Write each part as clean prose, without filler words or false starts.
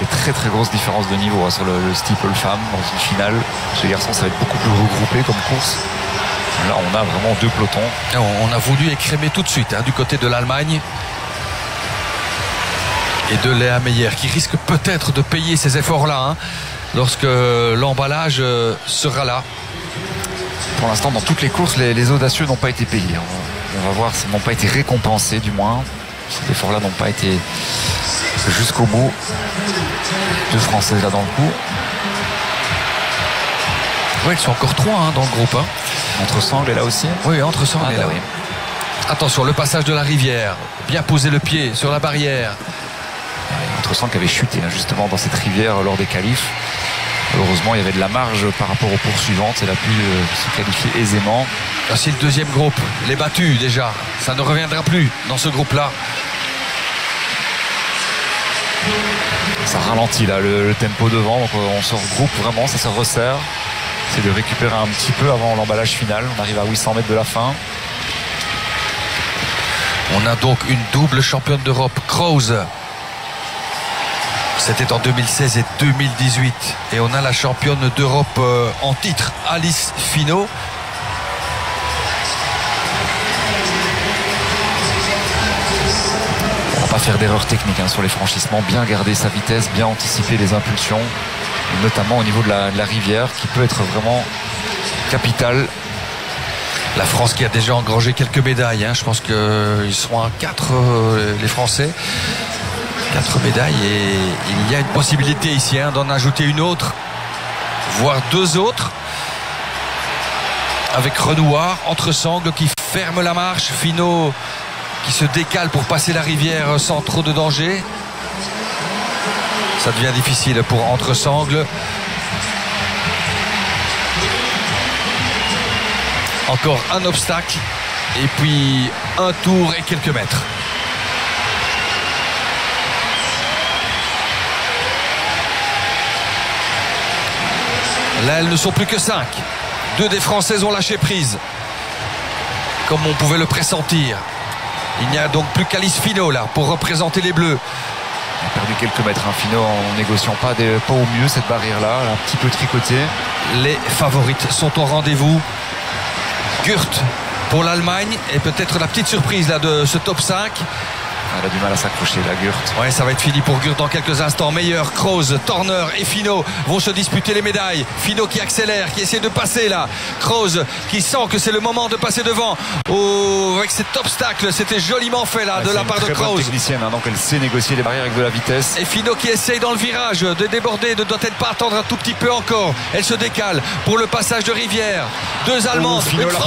des très très grosses différences de niveau sur le steeple femme dans une finale. Chez les garçons, ça va être beaucoup plus regroupé comme course. Là, on a vraiment deux pelotons. On a voulu écrémer tout de suite du côté de l'Allemagne et de Léa Meyer, qui risque peut-être de payer ces efforts-là lorsque l'emballage sera là. Pour l'instant, dans toutes les courses, les audacieux n'ont pas été payés. On va voir s'ils n'ont pas été récompensés, du moins. Ces efforts-là n'ont pas été jusqu'au bout. Deux Françaises là dans le coup. Oui, ils sont encore trois dans le groupe. Entresangles est là aussi. Oui, Entresangles est là. Oui. Attention, le passage de la rivière. Bien poser le pied sur la barrière. Entresangles qui avait chuté justement dans cette rivière lors des qualifs. Heureusement, il y avait de la marge par rapport aux poursuivantes. Elle a pu se qualifier aisément. C'est le deuxième groupe. Les battus déjà. Ça ne reviendra plus dans ce groupe-là. Ça ralentit là le tempo devant. Donc on se regroupe vraiment, ça se resserre. C'est de récupérer un petit peu avant l'emballage final. On arrive à 800 mètres de la fin. On a donc une double championne d'Europe, Krause. C'était en 2016 et 2018. Et on a la championne d'Europe en titre, Alice Finot. On ne va pas faire d'erreur technique sur les franchissements. Bien garder sa vitesse, bien anticiper les impulsions. Notamment au niveau de la rivière qui peut être vraiment capitale. La France qui a déjà engrangé quelques médailles. Je pense qu'ils seront à 4, les Français. 4 médailles et il y a une possibilité ici d'en ajouter une autre, voire deux autres. Avec Renouard, Entresangles qui ferme la marche. Finot qui se décale pour passer la rivière sans trop de danger. Ça devient difficile pour Entresangles. Encore un obstacle et puis un tour et quelques mètres. Là, elles ne sont plus que 5. 2 des Françaises ont lâché prise, comme on pouvait le pressentir. Il n'y a donc plus qu'Alice Finot là pour représenter les Bleus. On a perdu quelques mètres, Finot, en négociant pas au mieux cette barrière-là, un petit peu tricotée. Les favorites sont au rendez-vous. Gurt pour l'Allemagne et peut-être la petite surprise là de ce top 5. Elle a du mal à s'accrocher, la Gurt. Ouais, ça va être fini pour Gurt dans quelques instants. Meyer, Krause, Torner et Finot vont se disputer les médailles. Finot qui accélère, qui essaie de passer là. Krause qui sent que c'est le moment de passer devant. Avec cet obstacle, c'était joliment fait là de la part de Krause. C'est une très bonne technicienne, donc elle sait négocier les barrières avec de la vitesse. Et Finot qui essaye dans le virage de déborder, ne doit peut-être pas attendre un tout petit peu encore. Elle se décale pour le passage de rivière. Deux Allemandes.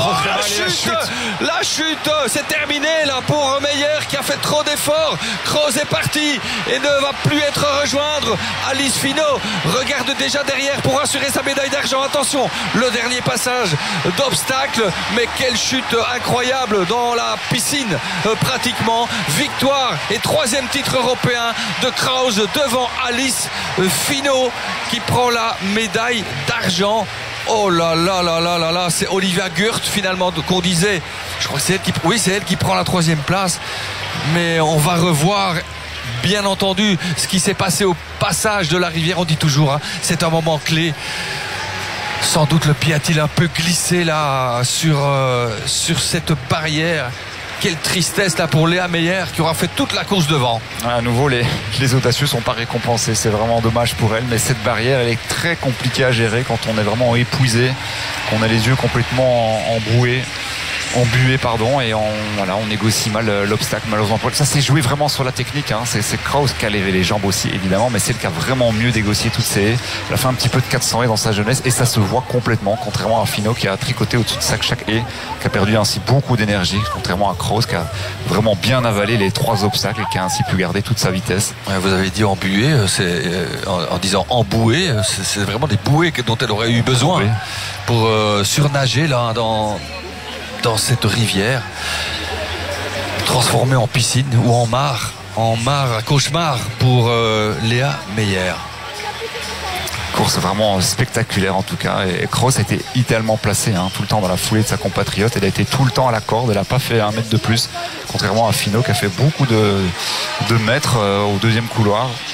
La chute, c'est terminé là pour Meyer qui a fait trop d'efforts. Krause est parti et ne va plus être rejoindre. Alice Finot regarde déjà derrière pour assurer sa médaille d'argent. Attention, le dernier passage d'obstacle, mais quelle chute incroyable dans la piscine pratiquement. Victoire et 3e titre européen de Krause devant Alice Finot qui prend la médaille d'argent. Oh là là là là là là, c'est Olivia Gurt finalement qu'on disait. Je crois que c'est elle qui prend la 3e place. Mais on va revoir bien entendu ce qui s'est passé au passage de la rivière. On dit toujours, c'est un moment clé. Sans doute le pied a-t-il un peu glissé là sur cette barrière. Quelle tristesse là pour Léa Meyer qui aura fait toute la course devant. À nouveau, les audacieux sont pas récompensés. C'est vraiment dommage pour elle. Mais cette barrière, elle est très compliquée à gérer quand on est vraiment épuisé, qu'on a les yeux complètement embués, et on négocie mal l'obstacle malheureusement. Ça s'est joué vraiment sur la technique. C'est Krause qui a levé les jambes aussi évidemment, mais c'est le qui a vraiment mieux négocié toutes ces haies. Elle a fait un petit peu de 400 haies dans sa jeunesse et ça se voit complètement, contrairement à Finot qui a tricoté au-dessus de chaque haie, qui a perdu ainsi beaucoup d'énergie, contrairement à Krause qui a vraiment bien avalé les 3 obstacles et qui a ainsi pu garder toute sa vitesse. Vous avez dit embué, en disant emboué, c'est vraiment des bouées dont elle aurait eu besoin pour surnager là dans cette rivière transformée en piscine ou en mare à cauchemar pour Léa Meyer. Course vraiment spectaculaire en tout cas, et Krause a été idéalement placée tout le temps dans la foulée de sa compatriote. Elle a été tout le temps à la corde, elle n'a pas fait 1 mètre de plus, contrairement à Finot qui a fait beaucoup de mètres au 2e couloir.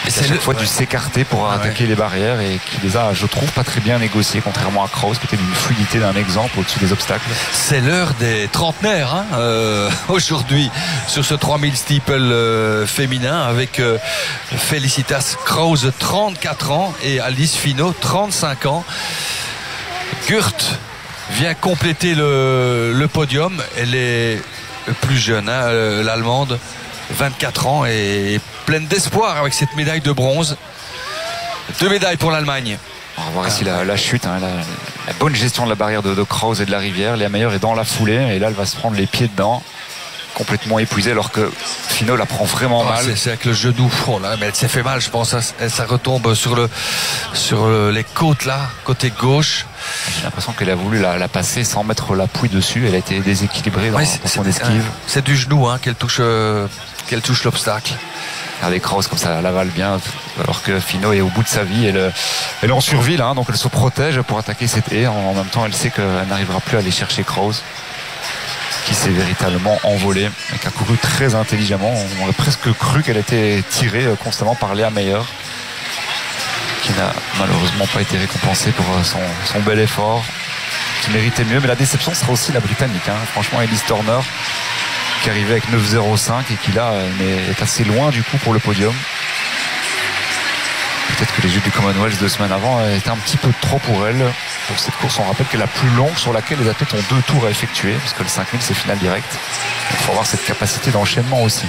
C'est chaque fois dû s'écarter pour attaquer les barrières et qui les a, je trouve, pas très bien négociées, contrairement à Kraus qui était d'une fluidité d'un exemple au-dessus des obstacles. C'est l'heure des trentenaires aujourd'hui sur ce 3000 steeple féminin avec Felicitas Kraus 34 ans et Alice Finot 35 ans. Gurt vient compléter le podium. Elle est plus jeune, l'Allemande, 24 ans et pleine d'espoir avec cette médaille de bronze. 2 médailles pour l'Allemagne. On va voir ici la chute, la bonne gestion de la barrière de Kraus et de la rivière. Léa Meyer est dans la foulée et là elle va se prendre les pieds dedans, complètement épuisée, alors que Finot la prend vraiment mal. C'est avec le genou, mais elle s'est fait mal, je pense. Ça retombe sur les côtes là, côté gauche. J'ai l'impression qu'elle a voulu la passer sans mettre l'appui dessus. Elle a été déséquilibrée dans son esquive. C'est du genou qu'elle touche l'obstacle. Regardez Kraus comme ça l'avale bien, alors que Finot est au bout de sa vie. Elle est en survie là, donc elle se protège pour attaquer cette haie. En même temps, elle sait qu'elle n'arrivera plus à aller chercher Kraus, qui s'est véritablement envolée et qui a couru très intelligemment. On aurait presque cru qu'elle était tirée constamment par Léa Meyer, qui n'a malheureusement pas été récompensée pour son bel effort, qui méritait mieux. Mais la déception sera aussi la Britannique. Franchement, Elise Turner, qui arrivait avec 9,05 et qui là est assez loin du coup pour le podium. Peut-être que les Jeux du Commonwealth 2 semaines avant étaient un petit peu trop pour elle. Pour cette course, on rappelle qu'elle est la plus longue sur laquelle les athlètes ont 2 tours à effectuer, parce que le 5000 c'est finale directe. Il faut avoir cette capacité d'enchaînement aussi.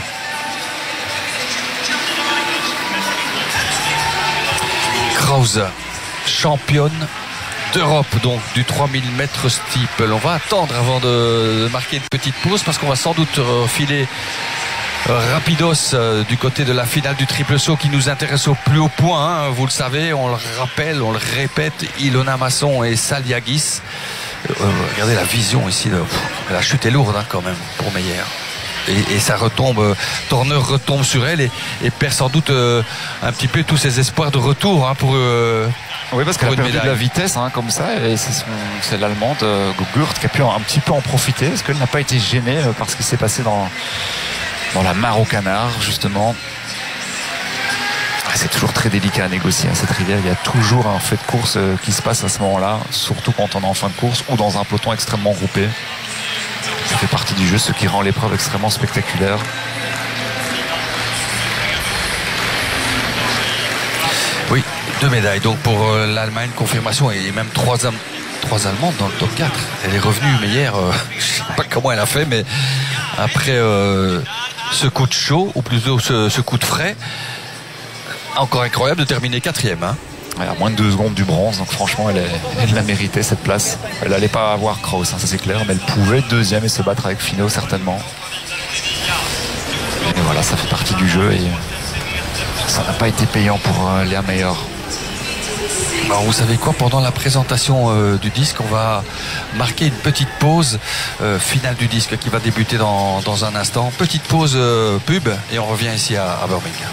Kraus, championne d'Europe donc du 3000 mètres steeple. On va attendre avant de marquer une petite pause parce qu'on va sans doute filer rapidos du côté de la finale du triple saut qui nous intéresse au plus haut point. Vous le savez, on le rappelle, on le répète, Ilona Masson et Saliagis. Regardez la vision ici, la chute est lourde quand même pour Meyer. Et ça retombe, Turner retombe sur elle et perd sans doute un petit peu tous ses espoirs de retour pour oui, parce qu'elle a perdu de la vitesse comme ça, et c'est l'Allemande Gurt qui a pu un petit peu en profiter, parce qu'elle n'a pas été gênée par ce qui s'est passé dans la mare au canard justement. C'est toujours très délicat à négocier cette rivière. Il y a toujours un fait de course qui se passe à ce moment-là, surtout quand on est en fin de course ou dans un peloton extrêmement groupé. Ça fait partie du jeu, ce qui rend l'épreuve extrêmement spectaculaire. Oui, 2 médailles donc pour l'Allemagne, confirmation, et même 3 Allemandes dans le top 4. Elle est revenue, mais hier, je ne sais pas comment elle a fait, mais après ce coup de chaud, ou plutôt ce coup de frais, encore incroyable de terminer 4e. À moins de 2 secondes du bronze, donc franchement elle l'a mérité cette place. Elle n'allait pas avoir Kraus, ça c'est clair, mais elle pouvait être 2e et se battre avec Finot certainement. Et voilà, ça fait partie du jeu et ça n'a pas été payant pour Léa Meyer. Alors vous savez quoi, pendant la présentation du disque, on va marquer une petite pause finale du disque qui va débuter dans un instant. Petite pause pub et on revient ici à Birmingham.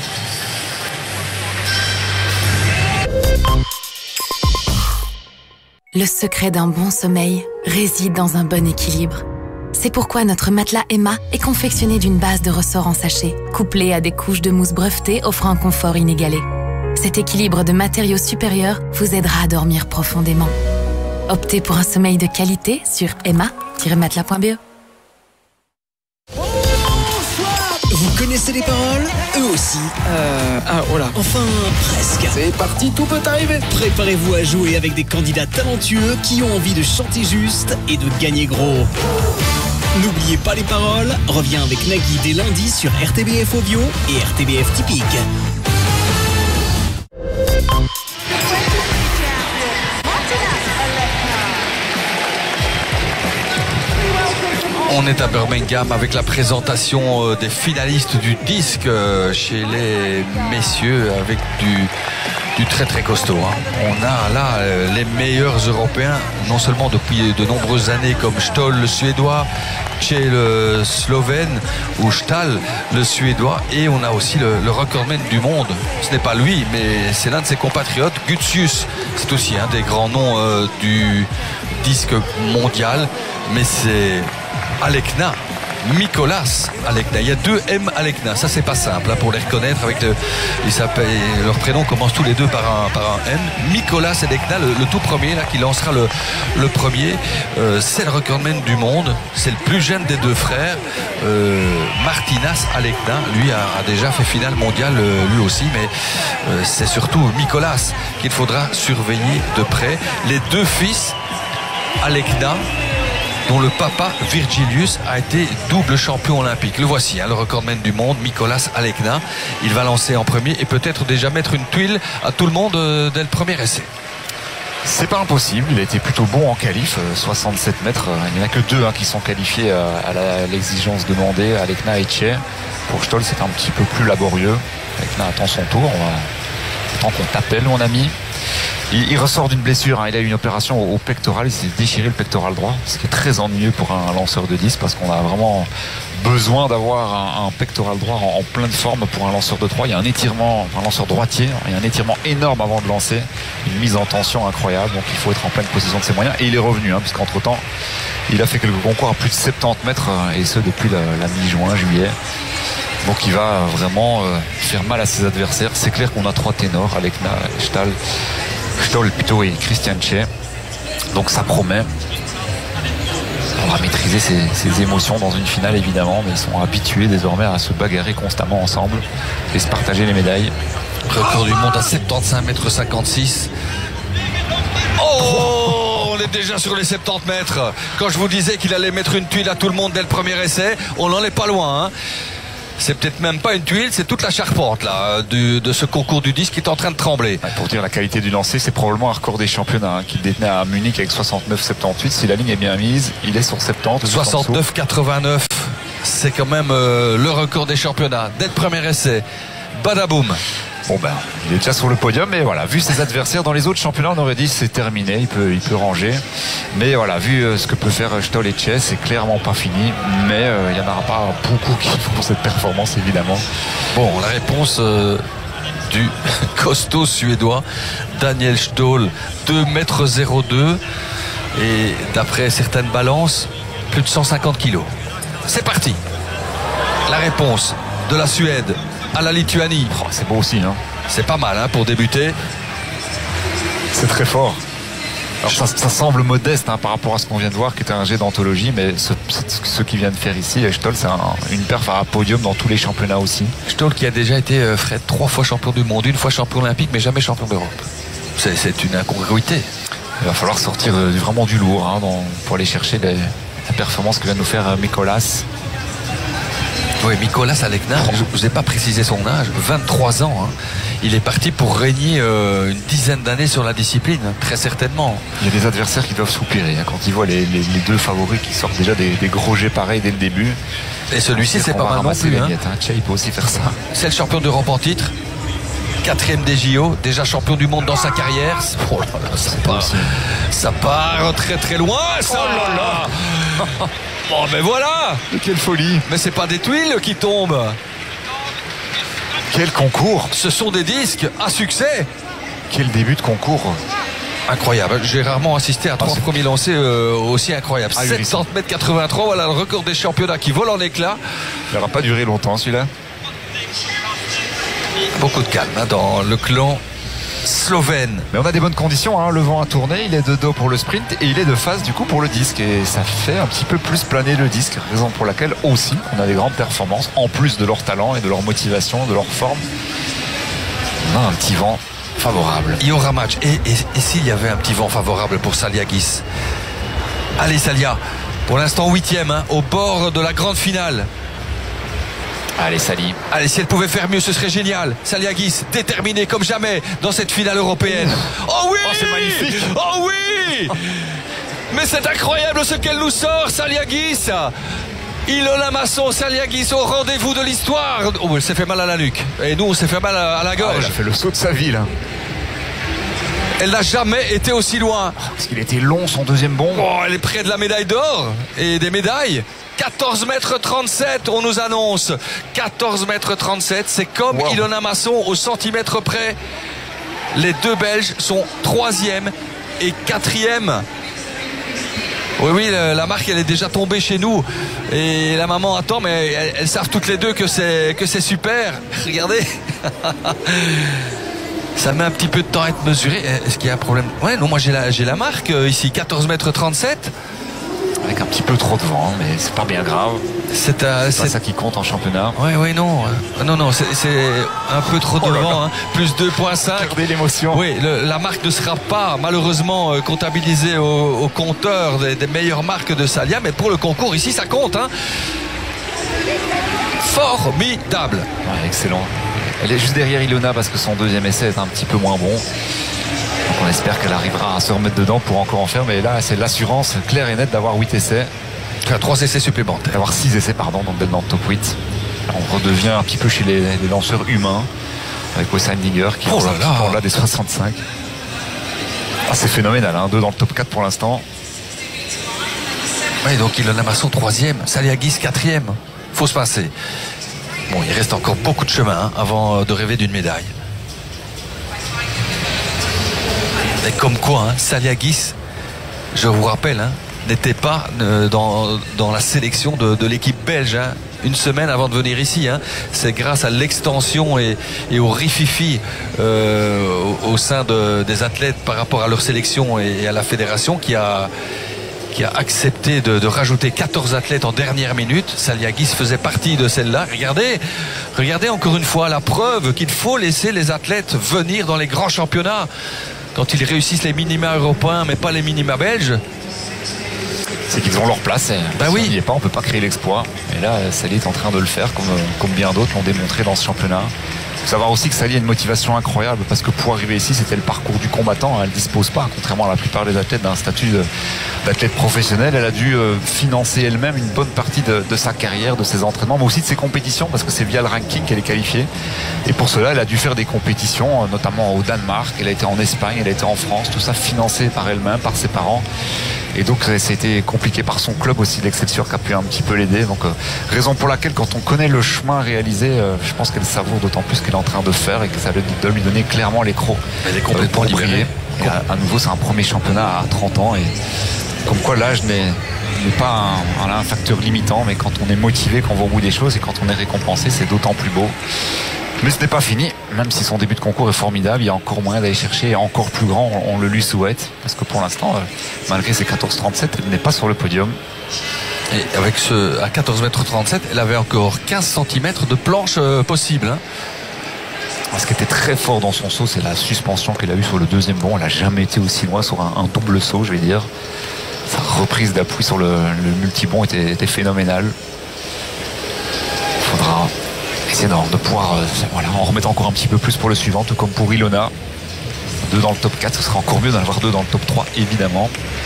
Le secret d'un bon sommeil réside dans un bon équilibre. C'est pourquoi notre matelas Emma est confectionné d'une base de ressort en sachet, couplée à des couches de mousse brevetée offrant un confort inégalé. Cet équilibre de matériaux supérieurs vous aidera à dormir profondément. Optez pour un sommeil de qualité sur emma-matelas.be. Vous connaissez les paroles? Eux aussi. Voilà. Enfin, presque. C'est parti, tout peut arriver. Préparez-vous à jouer avec des candidats talentueux qui ont envie de chanter juste et de gagner gros. N'oubliez pas les paroles. Reviens avec Nagui dès lundi sur RTBF Audio et RTBF Typique. On est à Birmingham avec la présentation des finalistes du disque chez les messieurs avec du très très costaud. On a là les meilleurs Européens, non seulement depuis de nombreuses années comme Stoll le Suédois, Tché le Slovène ou Stahl le Suédois, et on a aussi le recordman du monde. Ce n'est pas lui, mais c'est l'un de ses compatriotes, Gutzius. C'est aussi un des grands noms du disque mondial, mais c'est Alekna Mikolas Alekna. Il y a 2 M Alekna. Ça, c'est pas simple pour les reconnaître. Avec leurs prénoms commencent tous les deux par un M. Mikolas Alekna, le tout premier là, qui lancera le premier. C'est le recordman du monde. C'est le plus jeune des 2 frères. Martinas Alekna, lui a déjà fait finale mondiale lui aussi. Mais c'est surtout Mikolas qu'il faudra surveiller de près. Les 2 fils Alekna, dont le papa Virgilius a été double champion olympique. Le voici, le recordman du monde, Mikolas Alekna. Il va lancer en premier et peut-être déjà mettre une tuile à tout le monde dès le premier essai. C'est pas impossible, il a été plutôt bon en qualif, 67 mètres. Il n'y en a que 2 qui sont qualifiés à l'exigence demandée, Alekna et Tché. Pour Stoll, c'est un petit peu plus laborieux. Alekna attend son tour, attend qu'on t'appelle, mon ami. Il ressort d'une blessure, il a eu une opération au pectoral, il s'est déchiré le pectoral droit, ce qui est très ennuyeux pour un lanceur de disque parce qu'on a vraiment besoin d'avoir un pectoral droit en pleine forme pour un lanceur de 3. Il y a un étirement, un lanceur droitier, il y a un étirement énorme avant de lancer, une mise en tension incroyable, donc il faut être en pleine possession de ses moyens. Et il est revenu, puisqu'entre temps, il a fait quelques concours à plus de 70 mètres, et ce depuis la mi-juin, juillet. Donc il va vraiment faire mal à ses adversaires. C'est clair qu'on a 3 ténors, Alekna, Stoll plutôt et Christian Tché. Donc ça promet. On va maîtriser ses émotions dans une finale évidemment, mais ils sont habitués désormais à se bagarrer constamment ensemble et se partager les médailles. Record du monde à 75 mètres 56. Oh, on est déjà sur les 70 mètres. Quand je vous disais qu'il allait mettre une tuile à tout le monde dès le premier essai, on n'en est pas loin. C'est peut-être même pas une tuile, c'est toute la charpente là, de ce concours du disque qui est en train de trembler. Pour dire la qualité du lancer, c'est probablement un record des championnats qu'il détenait à Munich avec 69,78. Si la ligne est bien mise, il est sur 70. 69,89. C'est quand même le record des championnats. Dès le premier essai, badaboum. Bon il est déjà sur le podium, mais voilà, vu ses adversaires dans les autres championnats, on aurait dit c'est terminé, il peut ranger. Mais voilà, vu ce que peut faire Stoll et Tché, c'est clairement pas fini, mais il n'y en aura pas beaucoup qui font cette performance évidemment. Bon, la réponse du costaud suédois Daniel Stoll, 2,02 m et d'après certaines balances, plus de 150 kg. C'est parti. La réponse de la Suède à la Lituanie. C'est beau aussi. C'est pas mal pour débuter. C'est très fort. Alors ça semble modeste par rapport à ce qu'on vient de voir, qui était un jet d'anthologie, mais ce qu'il vient de faire ici, Stoll, c'est une perf à podium dans tous les championnats aussi. Stoll qui a déjà été, Fred, 3 fois champion du monde, 1 fois champion olympique, mais jamais champion d'Europe. C'est une incongruité. Il va falloir sortir vraiment du lourd pour aller chercher la performance que vient de nous faire Mikolas. Oui, Mikolas Alekna, je ne vous ai pas précisé son âge, 23 ans. Il est parti pour régner une dizaine d'années sur la discipline, très certainement. Il y a des adversaires qui doivent soupirer quand ils voient les 2 favoris qui sortent déjà des gros jets pareils dès le début. Et celui-ci, c'est pas mal non plus. Tché, il peut aussi faire ça. C'est le champion d'Europe en titre, 4e des JO, déjà champion du monde dans sa carrière. Oh là là, ça part très très loin, ça. Oh là là. Bon, mais voilà. Quelle folie. Mais c'est pas des tuiles qui tombent. Quel concours. Ce sont des disques à succès. Quel début de concours. Incroyable. J'ai rarement assisté à 3 premiers lancers aussi incroyables. 70 mètres 83, voilà le record des championnats qui vole en éclats. Il n'aura pas duré longtemps celui-là. Beaucoup de calme dans le clan slovène. Mais on a des bonnes conditions, le vent a tourné, il est de dos pour le sprint et il est de face du coup pour le disque, et ça fait un petit peu plus planer le disque, raison pour laquelle aussi on a des grandes performances en plus de leur talent et de leur motivation, de leur forme. On a un petit vent favorable. Il y aura match. Et s'il y avait un petit vent favorable pour Saliagis? Allez Salia, pour l'instant 8e, au bord de la grande finale. Allez Sali. Allez, si elle pouvait faire mieux, ce serait génial. Saliagis, déterminé comme jamais dans cette finale européenne. Oh oui, c'est magnifique. Oh oui. Mais c'est incroyable ce qu'elle nous sort, Saliagis. Ilona Masson, Saliagis au rendez-vous de l'histoire. Oh, elle s'est fait mal à la nuque. Et nous, on s'est fait mal à la gorge. Elle a fait le saut de sa vie là. Elle n'a jamais été aussi loin. Parce qu'il était long son deuxième bond. Oh, elle est près de la médaille d'or et des médailles. 14 mètres 37, on nous annonce. 14 mètres 37, c'est comme Ilona Masson au centimètre près. Les 2 Belges sont 3e et 4e. Oui, la marque elle est déjà tombée chez nous et la maman attend, mais elles savent toutes les deux que c'est super. Regardez. Ça met un petit peu de temps à être mesuré. Est-ce qu'il y a un problème? Ouais, non, moi j'ai la marque ici, 14,37 m. Avec un petit peu trop de vent, mais c'est pas bien grave. C'est pas ça qui compte en championnat. Oui, non. Non, c'est un peu trop de vent. Hein. Plus 2,5. Regardez l'émotion. Oui, la marque ne sera pas malheureusement comptabilisée au compteur des meilleures marques de Salia, mais pour le concours ici, ça compte. Hein. Formidable. Ouais, excellent. Elle est juste derrière Ilona parce que son deuxième essai est un petit peu moins bon. Donc on espère qu'elle arrivera à se remettre dedans pour encore en faire. Mais là, c'est l'assurance claire et nette d'avoir 8 essais. 3 essais supplémentaires. D'avoir 6 essais, pardon, donc d'être dans le top 8. On redevient un petit peu chez les lanceurs humains. Avec Wes Heimdinger qui ont là des 65. Ah, c'est phénoménal, hein, 2 dans le top 4 pour l'instant. Oui, donc Ilona Masson 3e, Saliagis 4e. Faut se passer. Bon, il reste encore beaucoup de chemin avant de rêver d'une médaille. Et comme quoi, Saliagis, je vous rappelle, n'était pas dans la sélection de l'équipe belge. Une semaine avant de venir ici. C'est grâce à l'extension et au rififi au sein des athlètes par rapport à leur sélection et à la fédération qui a accepté de rajouter 14 athlètes en dernière minute. Saliagis faisait partie de celle-là. Regardez encore une fois la preuve qu'il faut laisser les athlètes venir dans les grands championnats quand ils réussissent les minima européens mais pas les minima belges. C'est qu'ils ont leur place. Oui. Si on n'y est pas, on ne peut pas créer l'exploit. Et là, Sali est en train de le faire comme bien d'autres l'ont démontré dans ce championnat. Il faut savoir aussi que Sali a une motivation incroyable parce que pour arriver ici, c'était le parcours du combattant. Elle ne dispose pas, contrairement à la plupart des athlètes, d'un statut d'athlète professionnel. Elle a dû financer elle-même une bonne partie de sa carrière, de ses entraînements, mais aussi de ses compétitions parce que c'est via le ranking qu'elle est qualifiée. Et pour cela, elle a dû faire des compétitions, notamment au Danemark. Elle a été en Espagne, elle a été en France, tout ça financé par elle-même, par ses parents. Et donc ça a été compliqué par son club aussi, l'Excelsior, qui a pu un petit peu l'aider. Donc raison pour laquelle quand on connaît le chemin réalisé, je pense qu'elle savoure d'autant plus qu'elle est en train de faire et que ça doit lui donner clairement les crocs. Elle est complètement libérée. Et à nouveau, c'est un premier championnat à 30 ans. Et comme quoi l'âge n'est pas un facteur limitant, mais quand on est motivé, quand on va au bout des choses et quand on est récompensé, c'est d'autant plus beau. Mais ce n'est pas fini, même si son début de concours est formidable, il y a encore moyen d'aller chercher encore plus grand, on le lui souhaite, parce que pour l'instant, malgré ses 14,37, elle n'est pas sur le podium. Et avec à 14,37 m, elle avait encore 15 cm de planche possible. Ce qui était très fort dans son saut, c'est la suspension qu'elle a eue sur le deuxième bond. Elle n'a jamais été aussi loin sur un double saut, je vais dire. Sa reprise d'appui sur le multibond était phénoménale. Il faudra essayer de pouvoir en remettre encore un petit peu plus pour le suivant, tout comme pour Ilona. 2 dans le top 4, ce sera encore mieux d'en avoir 2 dans le top 3, évidemment.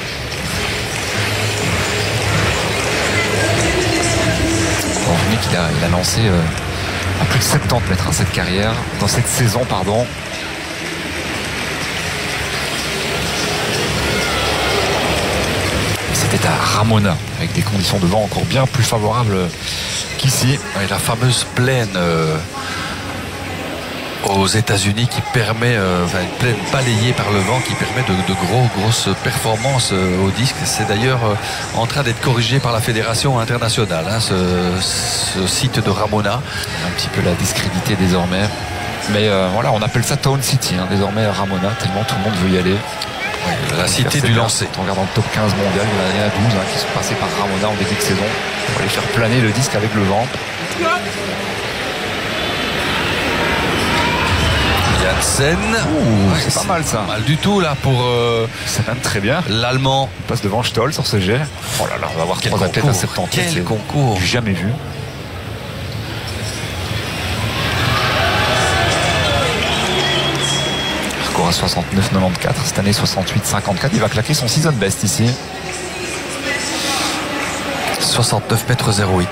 Bon, vous qu'il a lancé à plus de 70 mètres cette carrière, dans cette saison, pardon. C'était à Ramona, avec des conditions de vent encore bien plus favorables qu'ici. Et la fameuse plaine aux États-Unis qui permet, une plaine balayée par le vent qui permet de grosses performances au disque. C'est d'ailleurs en train d'être corrigé par la fédération internationale, ce site de Ramona. Un petit peu la discrédité désormais. Mais on appelle ça Town City, désormais Ramona, tellement tout le monde veut y aller. Oui, la cité du lancer. On regarde dans le top 15 mondial, il y en a 12 qui sont passés par Ramona en début de saison pour aller faire planer le disque avec le vent. Janssen. C'est pas mal ça. Pas mal du tout là pour. C'est même très bien. L'Allemand. Il passe devant Stoll sur ce jet. Oh là là, on va avoir 3 athlètes à 70. Quel concours. Jamais vu. À 69,94 cette année, 68,54. Il va claquer son season best ici. 69,08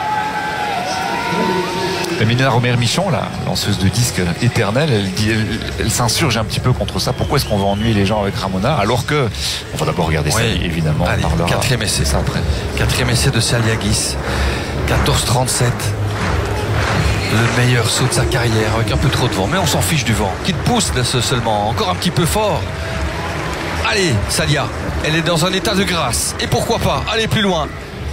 m. Mélina Romère-Michon, la lanceuse de disque éternelle, elle s'insurge un petit peu contre ça. Pourquoi est-ce qu'on va ennuyer les gens avec Ramona alors que on va d'abord regarder ça, évidemment. Allez, 4e essai, ça après. 4e essai de Saliagis. 14,37. Le meilleur saut de sa carrière avec un peu trop de vent, mais on s'en fiche du vent. Qui te pousse seulement, encore un petit peu fort. Allez, Salia, elle est dans un état de grâce. Et pourquoi pas aller plus loin.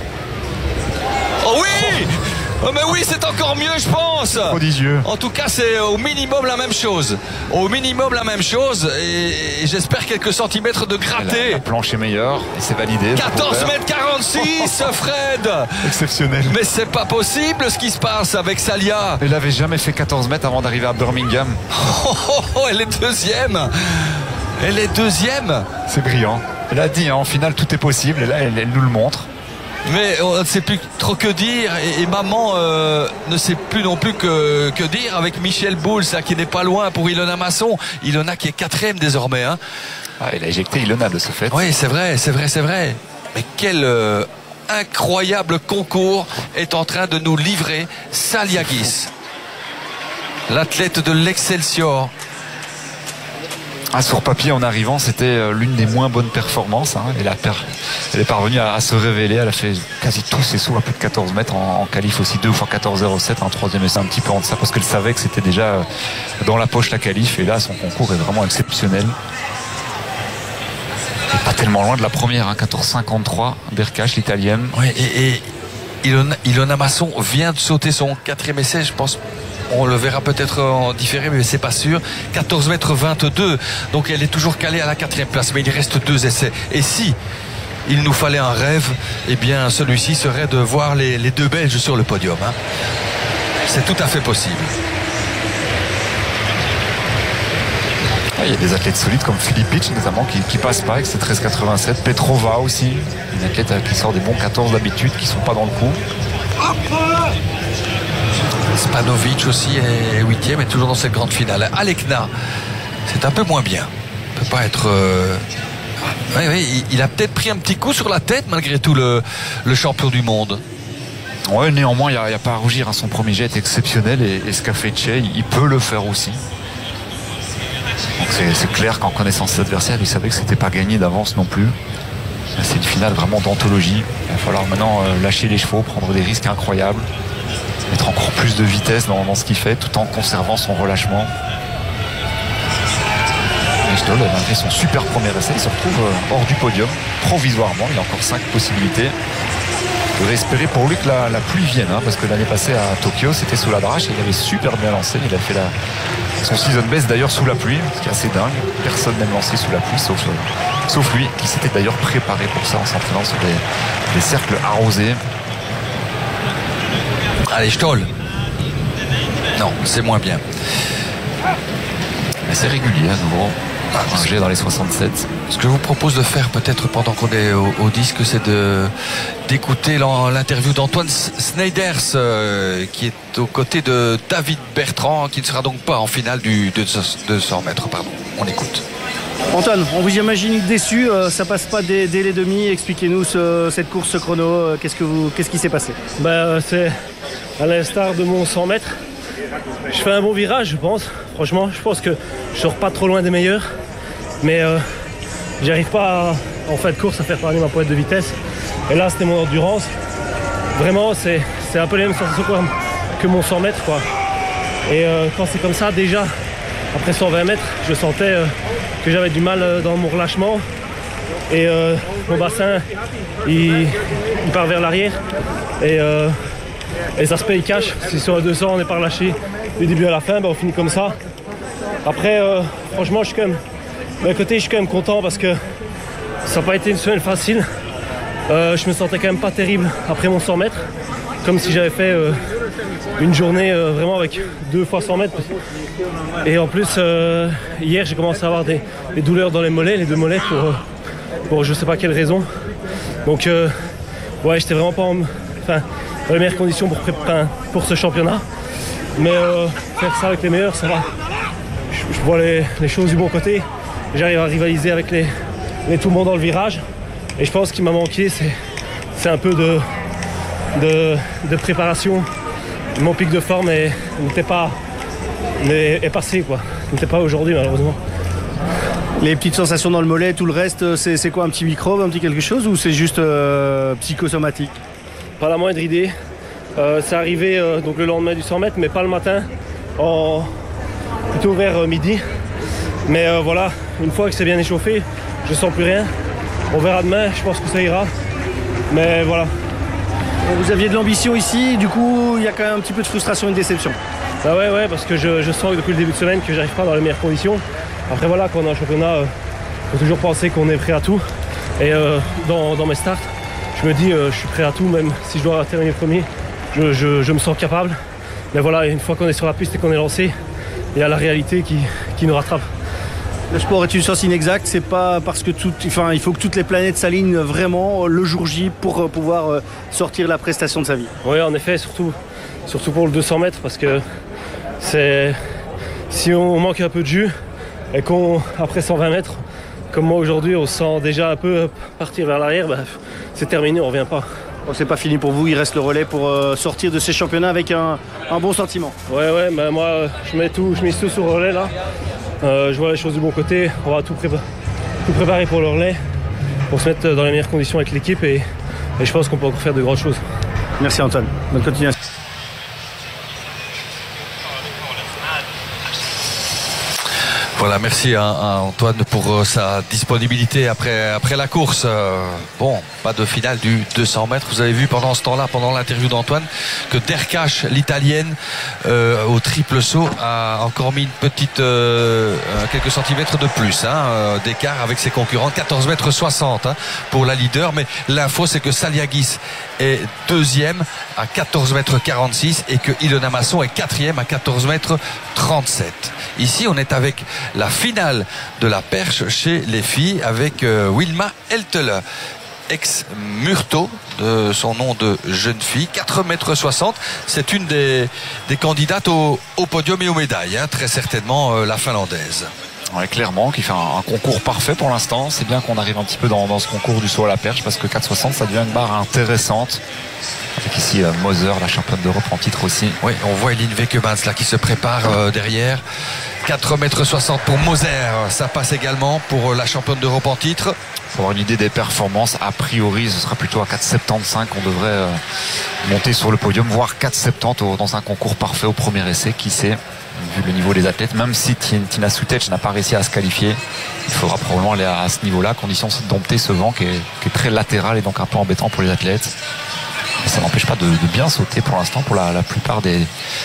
Oh oui! Oh mais oui, c'est encore mieux, je pense. Prodigieux. En tout cas, c'est au minimum la même chose. Au minimum la même chose. Et j'espère quelques centimètres de gratté. La planche est meilleure et c'est validé. 14 mètres 46, Fred. Exceptionnel. Mais c'est pas possible ce qui se passe avec Salia. Elle n'avait jamais fait 14 mètres avant d'arriver à Birmingham. Oh, elle est deuxième. Elle est deuxième. C'est brillant. Elle a dit, hein, en finale, tout est possible. Et là, elle nous le montre. Mais on ne sait plus trop que dire et maman ne sait plus non plus que dire avec Michel Bouls qui n'est pas loin pour Ilona Masson. Ilona qui est 4e désormais. Hein. Ah, il a éjecté Ilona de ce fait. Oui, c'est vrai. Mais quel incroyable concours est en train de nous livrer Salia Guis, l'athlète de l'Excelsior. Ah, sur papier, en arrivant, c'était l'une des moins bonnes performances. Hein. Elle est parvenue à se révéler. Elle a fait quasi tous ses sauts à plus de 14 mètres en qualif aussi, 2 fois 14,07, un troisième essai un petit peu en deçà parce qu'elle savait que c'était déjà dans la poche la qualif. Et là, son concours est vraiment exceptionnel. Et pas tellement loin de la première, hein, 14,53, Berkash, l'italienne. Oui, et Ilona Masson vient de sauter son 4e essai, je pense. On le verra peut-être en différé, mais c'est pas sûr. 14 mètres 22. Donc elle est toujours calée à la 4e place. Mais il reste 2 essais. Et si il nous fallait un rêve, eh bien celui-ci serait de voir les 2 Belges sur le podium. Hein. C'est tout à fait possible. Il y a des athlètes solides comme Philippe Pitch notamment qui passent pas avec ses 13,87. Petrova aussi, une athlète qui sort des bons 14 d'habitude, qui sont pas dans le coup. Spanovic aussi est 8e et toujours dans cette grande finale. Alekna, c'est un peu moins bien. Il peut pas être... Oui, il a peut-être pris un petit coup sur la tête malgré tout le champion du monde. Ouais, néanmoins, il n'y a pas à rougir. Hein. Son premier jet est exceptionnel et ce qu'a fait Che, il peut le faire aussi. Donc c'est clair qu'en connaissant ses adversaires, il savait que c'était pas gagné d'avance non plus. C'est une finale vraiment d'anthologie. Il va falloir maintenant lâcher les chevaux, prendre des risques incroyables, mettre encore plus de vitesse dans ce qu'il fait tout en conservant son relâchement. Et Stoll, malgré son super premier essai, il se retrouve hors du podium provisoirement. Il y a encore 5 possibilités. Il faudrait espérer pour lui que la pluie vienne, hein, parce que l'année passée à Tokyo, c'était sous la drache et il avait super bien lancé. Il a fait son season best d'ailleurs sous la pluie, ce qui est assez dingue. Personne n'aime lancer sous la pluie, sauf lui, qui s'était d'ailleurs préparé pour ça en s'entraînant sur des cercles arrosés. Allez, Stoll. Non, c'est moins bien. Mais c'est régulier à nouveau. Un jet dans les 67. Ce que je vous propose de faire peut-être pendant qu'on est au disque, c'est d'écouter l'interview d'Antoine Sneijder qui est aux côtés de David Bertrand, qui ne sera donc pas en finale du 200 mètres. Pardon. On écoute. Antoine, on vous imagine déçu, ça passe pas dès les demi. Expliquez-nous cette course, ce chrono, qu'est-ce qui s'est passé? C'est à l'instar de mon 100 mètres. Je fais un bon virage, je pense. Franchement, je pense que je sors pas trop loin des meilleurs. Mais j'arrive pas en fin de course à faire parler ma pointe de vitesse. Et là, c'était mon endurance. Vraiment, c'est un peu la même sensation que mon 100 mètres, quoi. Et quand c'est comme ça, déjà, après 120 mètres, je sentais que j'avais du mal dans mon relâchement. Et mon bassin, il part vers l'arrière. Et ça se paye cash. Si sur un 200, on n'est pas relâché du début à la fin, on finit comme ça. Après, franchement, d'un côté, je suis quand même content parce que ça n'a pas été une semaine facile. Je me sentais quand même pas terrible après mon 100 mètres. Comme si j'avais fait une journée vraiment avec 2 fois 100 mètres. Et en plus, hier, j'ai commencé à avoir des douleurs dans les mollets, les 2 mollets, pour je sais pas quelle raison. Donc, ouais, j'étais vraiment pas dans les meilleures conditions pour ce championnat. Mais faire ça avec les meilleurs, ça va. Je vois les choses du bon côté. J'arrive à rivaliser avec les tout le monde dans le virage. Et je pense qu'il m'a manqué, c'est un peu de préparation. Mon pic de forme est passé, quoi. N'était pas aujourd'hui, malheureusement. Les petites sensations dans le mollet, tout le reste, c'est quoi, un petit microbe, un petit quelque chose, ou c'est juste psychosomatique? Pas la moindre idée. C'est arrivé donc le lendemain du 100 mètres, mais pas le matin, plutôt vers midi. Mais voilà, une fois que c'est bien échauffé, je sens plus rien. On verra demain, je pense que ça ira. Mais voilà. Vous aviez de l'ambition ici, du coup il y a quand même un petit peu de frustration et de déception. Bah ouais, parce que je sens depuis le début de semaine que j'arrive pas dans les meilleures conditions. Après voilà, quand on a un championnat, faut toujours penser qu'on est prêt à tout. Et dans mes starts, je me dis je suis prêt à tout, même si je dois terminer premier, je me sens capable. Mais voilà, une fois qu'on est sur la piste et qu'on est lancé, il y a la réalité qui nous rattrape. Le sport est une science inexacte, c'est pas parce que il faut que toutes les planètes s'alignent vraiment le jour J pour pouvoir sortir la prestation de sa vie. Oui, en effet, surtout pour le 200 mètres, parce que si on manque un peu de jus et qu'après 120 mètres, comme moi aujourd'hui, on sent déjà un peu partir vers l'arrière, c'est terminé, on revient pas. Bon, c'est pas fini pour vous, il reste le relais pour sortir de ces championnats avec un bon sentiment. Ouais, moi je mise tout sur le relais là. Je vois les choses du bon côté, on va tout préparer pour le relais, pour se mettre dans les meilleures conditions avec l'équipe et je pense qu'on peut encore faire de grandes choses. Merci Antoine, bonne continuation. Voilà, merci à Antoine pour sa disponibilité après la course. Bon, pas de finale du 200 mètres. Vous avez vu pendant ce temps-là, pendant l'interview d'Antoine, que Derkach, l'italienne, au triple saut, a encore mis une petite quelques centimètres de plus d'écart avec ses concurrents. 14,60 mètres pour la leader. Mais l'info, c'est que Saliagis est deuxième à 14,46 mètres et que Ilona Masson est quatrième à 14,37 mètres. Ici, on est avec la finale de la perche chez les filles avec Wilma Eltele, ex-Murto de son nom de jeune fille, 4,60 mètres. C'est une des candidates au podium et aux médailles, très certainement la finlandaise. Ouais, clairement, qui fait un concours parfait pour l'instant. C'est bien qu'on arrive un petit peu dans ce concours du saut à la perche parce que 4,60 ça devient une barre intéressante. Avec ici Moser, la championne d'Europe en titre aussi. Oui, on voit Eline Wekemans là qui se prépare derrière. 4,60 mètres pour Moser, ça passe également pour la championne d'Europe en titre. Pour avoir une idée des performances, a priori ce sera plutôt à 4,75 qu'on devrait monter sur le podium, voire 4,70 dans un concours parfait au premier essai, qui sait, vu le niveau des athlètes. Même si Tina Sutic n'a pas réussi à se qualifier, il faudra probablement aller à ce niveau-là, condition de dompter ce vent qui est très latéral et donc un peu embêtant pour les athlètes. Mais ça n'empêche pas de bien sauter pour l'instant pour la plupart des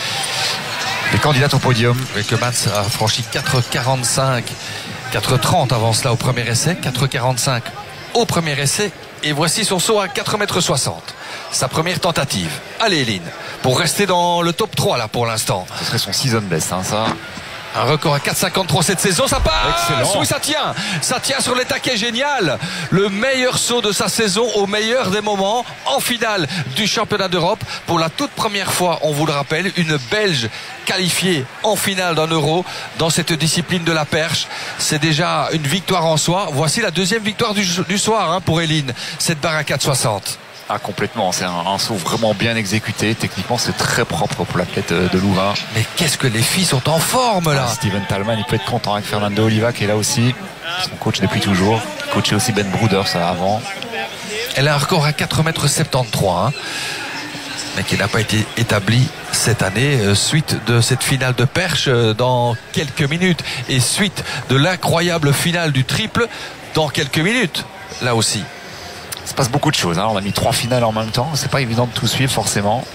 candidates au podium. Wekemans a franchi 4,45, 4,30 avant cela au premier essai, 4,45 au premier essai, et voici son saut à 4,60 mètres. Sa première tentative. Allez Eline, pour rester dans le top 3 là pour l'instant. Ce serait son season best, ça. Un record à 4,53 cette saison, ça passe. Excellent. Oui, ça tient sur les taquets, génial. Le meilleur saut de sa saison au meilleur des moments en finale du championnat d'Europe. Pour la toute première fois, on vous le rappelle, une Belge qualifiée en finale d'un Euro dans cette discipline de la perche. C'est déjà une victoire en soi. Voici la deuxième victoire du soir pour Eline. Cette barre à 4,60. Ah, complètement, c'est un saut vraiment bien exécuté. Techniquement, c'est très propre pour l'athlète de Louvain. Mais qu'est-ce que les filles sont en forme là. Steven Thalmann, il peut être content avec Fernando Oliva qui est là aussi, son coach depuis toujours. Il coachait aussi Ben Broeder ça avant. Elle a un record à 4,73 mètres, mais qui n'a pas été établi cette année, suite de cette finale de perche dans quelques minutes et suite de l'incroyable finale du triple dans quelques minutes là aussi. Il se passe beaucoup de choses, on a mis 3 finales en même temps, c'est pas évident de tout suivre forcément.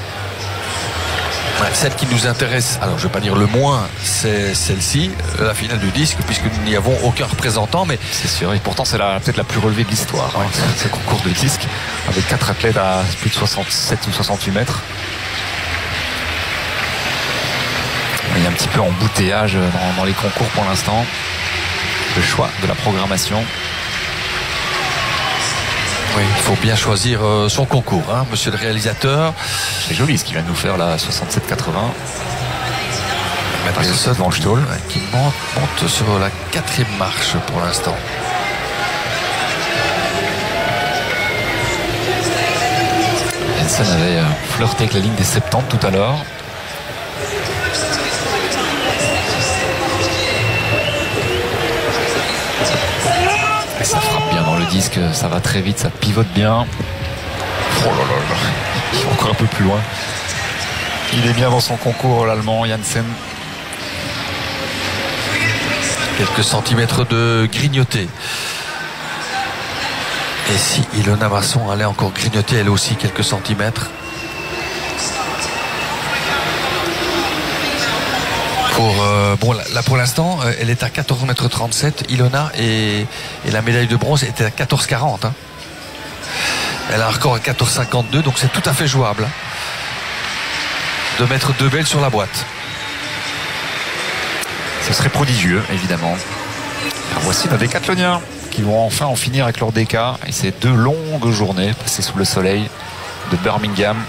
Celle qui nous intéresse, alors je ne vais pas dire le moins, c'est celle-ci, la finale du disque, puisque nous n'y avons aucun représentant, mais c'est sûr, et pourtant c'est peut-être la plus relevée de l'histoire, ce concours de disque, avec 4 athlètes à plus de 67 ou 68 mètres. Il y a un petit peu embouteillage dans les concours pour l'instant. Le choix de la programmation. Oui, il faut bien choisir son concours, monsieur le réalisateur. C'est joli ce qu'il vient de nous faire là, 67-80. Mathieu Van Stoel qui monte sur la 4e marche pour l'instant. Jensen avait flirté avec la ligne des 70 tout à l'heure. Ça frappe bien dans le disque, ça va très vite, ça pivote bien. Oh là là là, il est encore un peu plus loin. Il est bien dans son concours, l'Allemand Jensen. Quelques centimètres de grignoté Et si Ilona Masson allait encore grignoter elle aussi quelques centimètres pour l'instant elle est à 14,37 m Ilona, et la médaille de bronze était à 14,40 m. Elle a un record à 14,52, donc c'est tout à fait jouable de mettre 2 belles sur la boîte. Ce serait prodigieux, évidemment. Alors voici nos décathloniens qui vont enfin en finir avec leur DK, et ces 2 longues journées passées sous le soleil de Birmingham.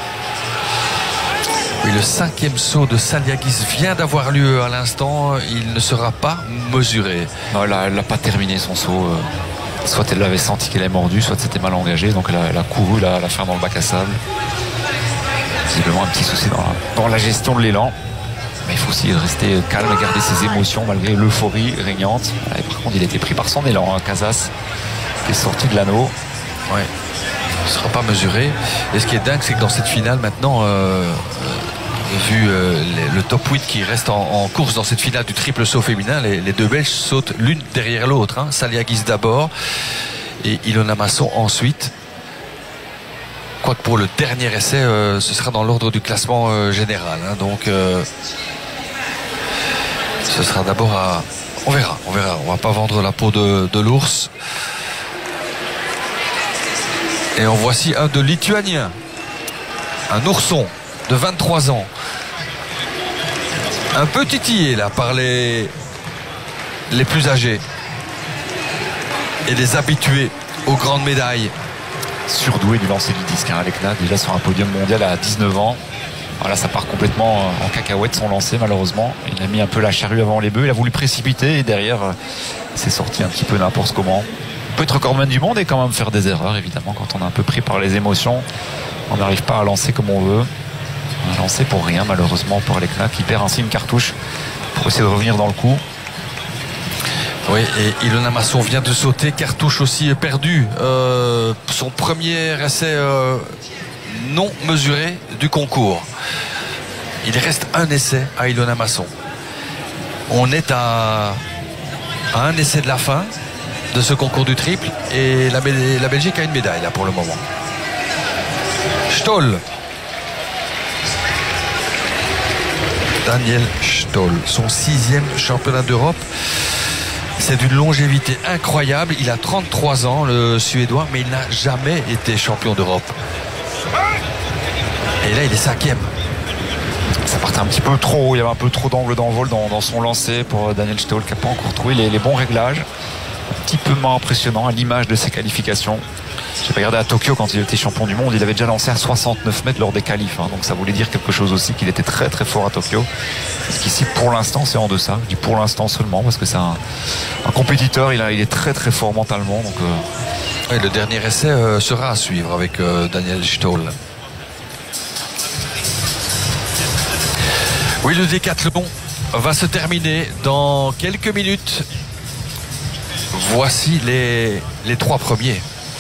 Oui, le 5e saut de Saliagis vient d'avoir lieu à l'instant. Il ne sera pas mesuré. Non, elle n'a pas terminé son saut. Soit elle l'avait senti qu'elle est mordue, soit c'était mal engagé. Donc elle a couru la fin dans le bac à sable. Visiblement un petit souci dans la gestion de l'élan. Mais il faut aussi rester calme et garder ses émotions malgré l'euphorie régnante. Et par contre, il a été pris par son élan, Casas, qui est sorti de l'anneau. Ouais. Il ne sera pas mesuré. Et ce qui est dingue, c'est que dans cette finale maintenant, vu le top 8 qui reste en course dans cette finale du triple saut féminin, les 2 Belges sautent l'une derrière l'autre, hein. Saliagis d'abord et Ilona Masson ensuite. Quoique pour le dernier essai, ce sera dans l'ordre du classement général, hein. Donc ce sera d'abord à... On verra. On va pas vendre la peau de l'ours. Et en voici un de Lituanien, un ourson de 23 ans, un peu titillé là par les plus âgés et les habitués aux grandes médailles. Surdoué du lancer du disque, hein, Alekna, déjà sur un podium mondial à 19 ans. Voilà, ça part complètement en cacahuète son lancer, malheureusement. Il a mis un peu la charrue avant les bœufs, il a voulu précipiter et derrière c'est sorti un petit peu n'importe comment. On peut être recordman du monde et quand même faire des erreurs, évidemment, quand on est un peu pris par les émotions. On n'arrive pas à lancer comme on veut. On a lancé pour rien, malheureusement, pour Alekna, qui perd ainsi une cartouche pour essayer de revenir dans le coup. Oui, et Ilona Masson vient de sauter, cartouche aussi perdue. Son premier essai non mesuré du concours. Il reste un essai à Ilona Masson. On est à un essai de la fin de ce concours du triple et la Belgique a une médaille là pour le moment. Stoll. Daniel Stoll, son 6e championnat d'Europe. C'est d'une longévité incroyable. Il a 33 ans, le Suédois, mais il n'a jamais été champion d'Europe. Et là, il est 5e. Ça partait un petit peu trop. Il y avait un peu trop d'angle d'envol dans son lancer pour Daniel Stoll, qui n'a pas encore trouvé les bons réglages. Un petit peu moins impressionnant à l'image de ses qualifications. J'ai regardé à Tokyo quand il était champion du monde, il avait déjà lancé à 69 mètres lors des qualifs, hein, donc ça voulait dire quelque chose aussi, qu'il était très très fort à Tokyo. Parce qu'ici pour l'instant c'est en deçà, je dis pour l'instant seulement parce que c'est un compétiteur, il est très très fort mentalement. Donc, Et le dernier essai sera à suivre avec Daniel Stoll. Oui, le décathlon va se terminer dans quelques minutes. Voici les 3 premiers.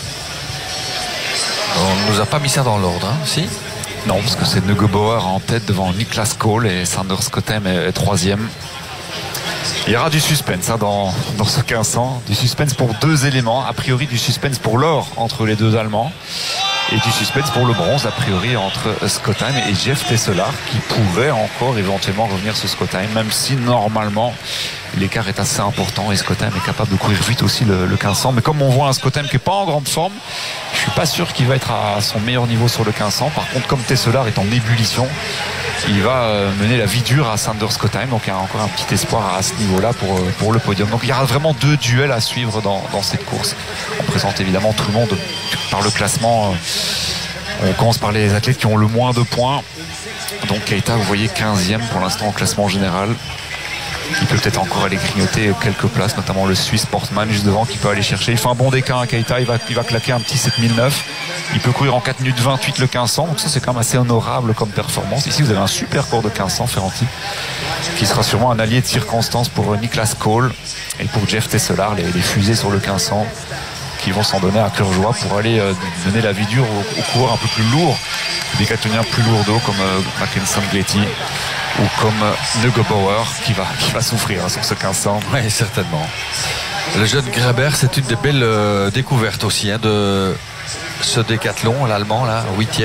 On ne nous a pas mis ça dans l'ordre, hein, si? Non, parce que c'est Neugebauer en tête devant Niklas Cole et Sander Skottem est 3e. Il y aura du suspense hein, dans ce 1500. Du suspense pour 2 éléments. A priori du suspense pour l'or entre les 2 Allemands. Et du suspense pour le bronze, a priori, entre Skottem et Jeff Tesselard, qui pourrait encore éventuellement revenir sur Skottem, même si normalement l'écart est assez important et Skottem est capable de courir vite aussi le 1500. Mais comme on voit un Skottem qui n'est pas en grande forme, je ne suis pas sûr qu'il va être à son meilleur niveau sur le 1500. Par contre, comme Tesselard est en ébullition, il va mener la vie dure à Sander Skottem. Donc il y a encore un petit espoir à ce niveau-là pour le podium. Donc il y aura vraiment 2 duels à suivre dans cette course. On présente évidemment tout le monde par le classement. On commence par les athlètes qui ont le moins de points. Donc Keita, vous voyez, 15e pour l'instant au classement général. Il peut peut-être encore aller grignoter quelques places, notamment le Suisse Portman juste devant qui peut aller chercher. Il fait un bon déclin à Keita, il va claquer un petit 7009. Il peut courir en 4 minutes 28 le 1500, donc ça c'est quand même assez honorable comme performance. Ici vous avez un super cours de 1500 Ferranti, qui sera sûrement un allié de circonstance pour Niklas Cole et pour Jeff Tesselard, les fusées sur le 1500 qui vont s'en donner à cœur joie pour aller donner la vie dure aux coureurs un peu plus lourds, des décathloniens plus lourds comme Mackensen Gletti ou comme Neugebauer qui va souffrir sur ce 1500. Oui, certainement. Le jeune Grabher, c'est une des belles découvertes aussi de ce décathlon, l'allemand là, 8e.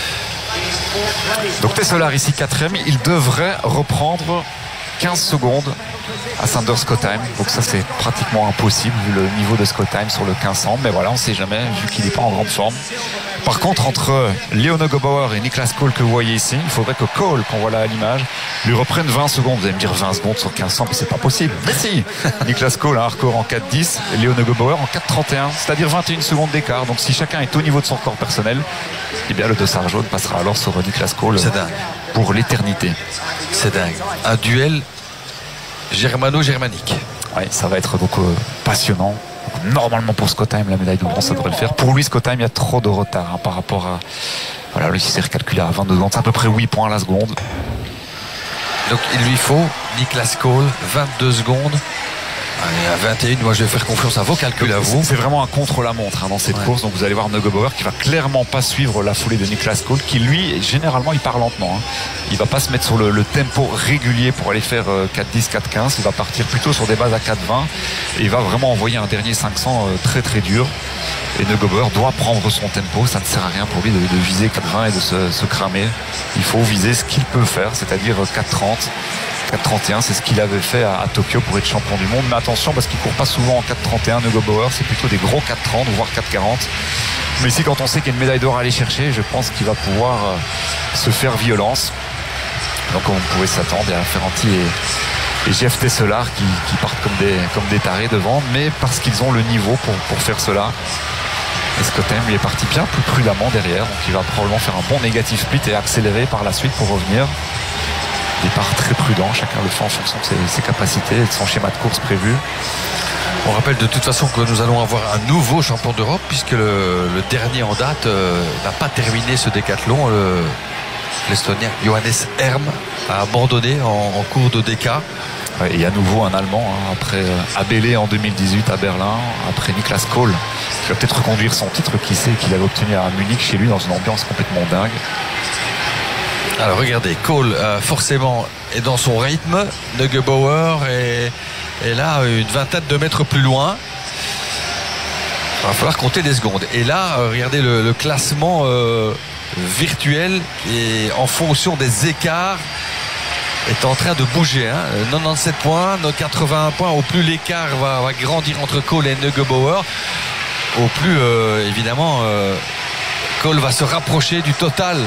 Donc Tesselard ici 4e, il devrait reprendre 15 secondes à Sander-Scottheim. Donc ça c'est pratiquement impossible vu le niveau de Scottheim sur le 1500. Mais voilà, on ne sait jamais vu qu'il n'est pas en grande forme. Par contre, entre Léo Neugebauer et Niklas Cole que vous voyez ici, il faudrait que Cole, qu'on voit là à l'image, lui reprenne 20 secondes. Vous allez me dire 20 secondes sur 1500, mais c'est pas possible. Mais si, Niklas Cole a un record en 4.10 et Léo Neugebauer en 4.31, c'est-à-dire 21 secondes d'écart. Donc si chacun est au niveau de son record personnel, eh bien le dossard jaune passera alors sur Niklas Cole pour l'éternité. C'est dingue. Un duel germano-germanique. Oui, ça va être donc passionnant. Normalement pour Scottheim, la médaille de bronze, ça devrait le faire. Pour lui, Scottheim, il y a trop de retard par rapport à... Voilà, lui, il s'est recalculé à 22 secondes. C'est à peu près 8 points à la seconde. Donc il lui faut, Niklas Cole, 22 secondes. Allez, à 21, moi je vais faire confiance à vos calculs à vous. C'est vraiment un contre-la-montre dans cette course. Donc vous allez voir Neugebauer qui va clairement pas suivre la foulée de Niklas Cole, qui lui, généralement, il part lentement. Il va pas se mettre sur le tempo régulier pour aller faire 4.10, 4.15. Il va partir plutôt sur des bases à 4.20 et il va vraiment envoyer un dernier 500 très très dur. Et Neugebauer doit prendre son tempo. Ça ne sert à rien pour lui de viser 4.20 et de se cramer. Il faut viser ce qu'il peut faire, c'est-à-dire 4.30. 4.31, c'est ce qu'il avait fait à Tokyo pour être champion du monde. Mais attention, parce qu'il ne court pas souvent en 4.31, Neugebauer, c'est plutôt des gros 4.30, voire 4.40. Mais ici, quand on sait qu'il y a une médaille d'or à aller chercher, je pense qu'il va pouvoir se faire violence. Donc on pouvait s'attendre à Ferranti et Jeff Tesselard qui partent comme des tarés devant, mais parce qu'ils ont le niveau pour faire cela. Et Scottheim lui est parti bien plus prudemment derrière, donc il va probablement faire un bon négatif split et accélérer par la suite pour revenir. Départ très prudent, chacun le fait en fonction de ses capacités et de son schéma de course prévu. On rappelle de toute façon que nous allons avoir un nouveau champion d'Europe puisque le dernier en date n'a pas terminé ce décathlon. L'Estonien Johannes Herm a abandonné en cours de DK. Ouais, et à nouveau un Allemand après Abele en 2018 à Berlin, après Niklas Cole qui va peut-être reconduire son titre, qui sait, qu'il avait obtenu à Munich chez lui dans une ambiance complètement dingue. Alors regardez, Cole forcément est dans son rythme, Neugebauer est là une vingtaine de mètres plus loin. Il va falloir compter des secondes. Et là, regardez le classement virtuel et en fonction des écarts est en train de bouger. 97 points, 81 points. Au plus l'écart va grandir entre Cole et Neugebauer, au plus évidemment Cole va se rapprocher du total,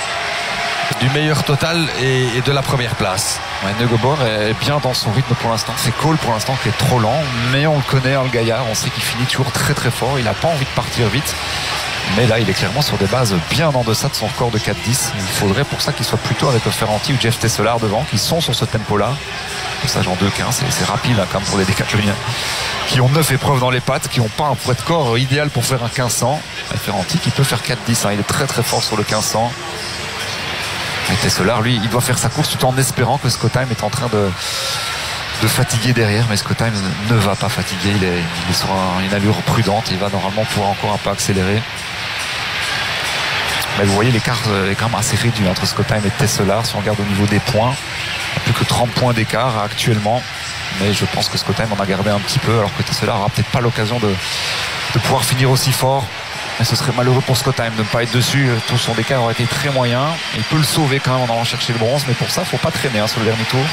du meilleur total et de la première place. Ouais, Neugebauer est bien dans son rythme pour l'instant. C'est Cole pour l'instant qui est trop lent, mais on le connaît, le gaillard, on sait qu'il finit toujours très très fort. Il n'a pas envie de partir vite, mais là il est clairement sur des bases bien en deçà de son record de 4.10. Il faudrait pour ça qu'il soit plutôt avec Ferranti ou Jeff Tesselard devant, qui sont sur ce tempo là. Ça en 2.15, c'est rapide quand même pour les décathloniens qui ont 9 épreuves dans les pattes, qui n'ont pas un poids de corps idéal pour faire un 1500. Ferranti qui peut faire 4.10, il est très très fort sur le 1500. Et Tesselard, lui, il doit faire sa course tout en espérant que Scottheim est en train de fatiguer derrière, mais Scottheim ne va pas fatiguer. Il est sur une allure prudente. Il va normalement pouvoir encore un peu accélérer. Mais vous voyez, l'écart est quand même assez réduit entre Scottheim et Tesselard. Si on regarde au niveau des points, il n'y a plus que 30 points d'écart actuellement. Mais je pense que Scottheim en a gardé un petit peu, alors que Tesselard n'aura peut-être pas l'occasion de pouvoir finir aussi fort. Mais ce serait malheureux pour Scottheim de ne pas être dessus. Tout son écart aurait été très moyen. Il peut le sauver quand même en allant chercher le bronze, mais pour ça, il ne faut pas traîner sur le dernier tour.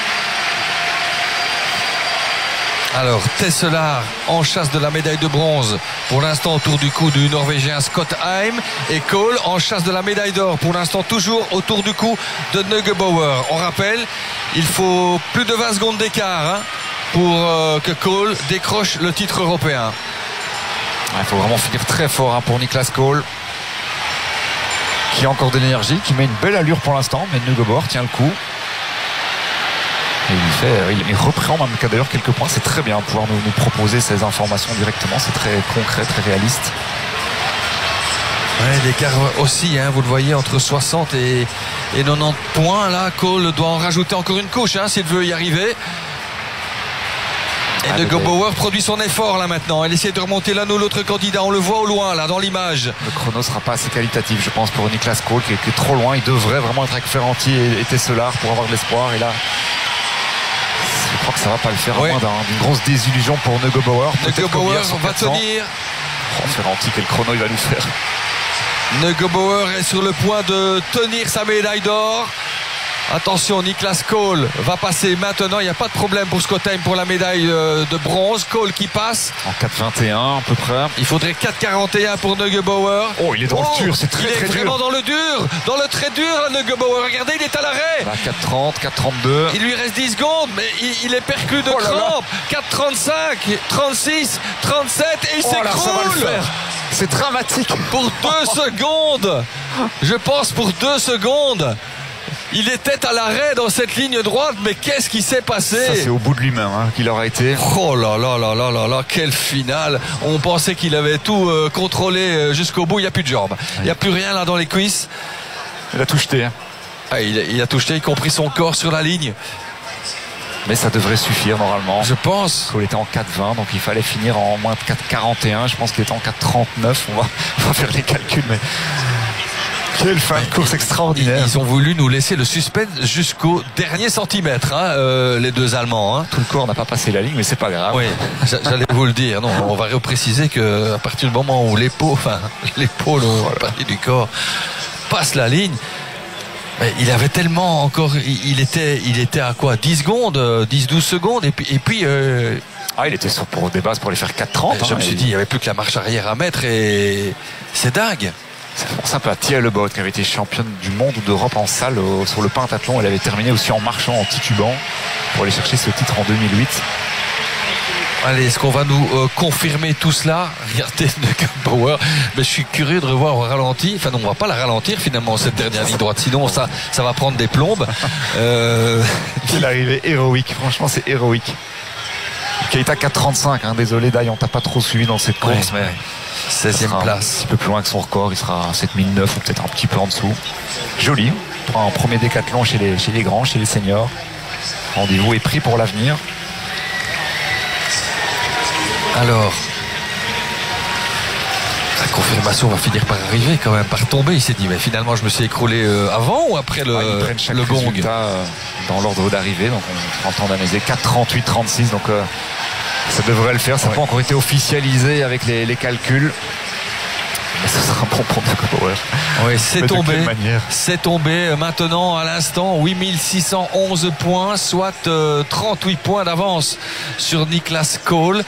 Alors Tesselard en chasse de la médaille de bronze pour l'instant autour du cou du Norvégien Scottheim, et Cole en chasse de la médaille d'or pour l'instant toujours autour du cou de Neugebauer. On rappelle, il faut plus de 20 secondes d'écart pour que Cole décroche le titre européen. Il faut vraiment finir très fort pour Niklas Cole, qui a encore de l'énergie, qui met une belle allure pour l'instant, mais Neugebauer tient le coup. Et il reprend même d'ailleurs quelques points. C'est très bien de pouvoir nous proposer ces informations directement. C'est très concret, très réaliste. Ouais, l'écart aussi, vous le voyez, entre 60 et 90 points. Là, Cole doit en rajouter encore une couche s'il veut y arriver. Et Neugebauer produit son effort là maintenant. Elle essaie de remonter l'un ou l'autre candidat. On le voit au loin là dans l'image. Le chrono sera pas assez qualitatif, je pense, pour Niklas Cole qui est trop loin. Il devrait vraiment être avec Ferranti et Tesselard pour avoir de l'espoir. Et là, crois que ça va pas le faire, Ouais. à moins d'une grosse désillusion pour Neugebauer. Neugebauer va tenir. Ferranti, quel chrono il va nous faire. Neugebauer est sur le point de tenir sa médaille d'or. Attention, Niklas Cole va passer maintenant. Il n'y a pas de problème pour Scottheim pour la médaille de bronze. Cole qui passe. En 4,21 à peu près. Il faudrait 4,41 pour Neugebauer. Oh, il est dans le dur, c'est très très dur. Il est vraiment dans le dur, dans le très dur, Neugebauer. Regardez, il est à l'arrêt. 4,30, 4,32. Il lui reste 10 secondes, mais il est perclus de crampes. 4,35, 36, 37 et il s'écroule. Ça va le faire. C'est dramatique. Pour 2 secondes. Je pense pour 2 secondes. Il était à l'arrêt dans cette ligne droite, mais qu'est-ce qui s'est passé? Ça, c'est au bout de lui-même qu'il aura été. Oh là là là là là là, quelle finale! On pensait qu'il avait tout contrôlé jusqu'au bout. Il n'y a plus de jambes, il n'y a plus rien là dans les cuisses. Il a tout jeté. Il a tout jeté, y compris son corps sur la ligne. Mais ça devrait suffire normalement. Je pense. Il était en 4,20, donc il fallait finir en moins de 4,41. Je pense qu'il était en 4,39. On va faire les calculs, mais. Quelle fin de course extraordinaire. Ils ont voulu nous laisser le suspense jusqu'au dernier centimètre, les deux Allemands. Tout le corps n'a pas passé la ligne, mais c'est pas grave. Oui, j'allais vous le dire. Non, on va repréciser qu'à partir du moment où l'épaule, partie du corps, passe la ligne, mais il avait tellement encore. Il était à quoi? 10 secondes, 10-12 secondes, et puis. Il était pour des bases pour les faire 4,30. Je me suis dit, il n'y avait plus que la marche arrière à mettre, et c'est dingue. C'est pour ça, Tia Lebot, qui avait été championne du monde ou d'Europe en salle sur le pentathlon. Elle avait terminé aussi en marchant, en titubant, pour aller chercher ce titre en 2008. Allez, est-ce qu'on va nous confirmer tout cela? Regardez Neugebauer, mais je suis curieux de revoir au ralenti. Enfin non, on va pas la ralentir finalement cette dernière ligne droite, sinon ça va prendre des plombes. C'est l'arrivée héroïque, franchement c'est héroïque. Keita 4,35, désolé Dai, on t'a pas trop suivi dans cette course, mais 16e place. Un petit peu plus loin que son record, il sera à 7009 ou peut-être un petit peu en dessous. Joli, un premier décathlon chez les grands, chez les seniors. Rendez-vous est pris pour l'avenir. Alors, la confirmation va finir par arriver quand même, par tomber. Il s'est dit, mais finalement je me suis écroulé avant ou après le gong dans l'ordre d'arrivée, donc on prend le temps d'analyser. 4,38-36, donc ça devrait le faire. Ça n'a pas encore été officialisé avec les calculs, mais ce sera bon pour Neugebauer. Oui, c'est tombé maintenant à l'instant. 8611 points, soit 38 points d'avance sur Niklas Cole.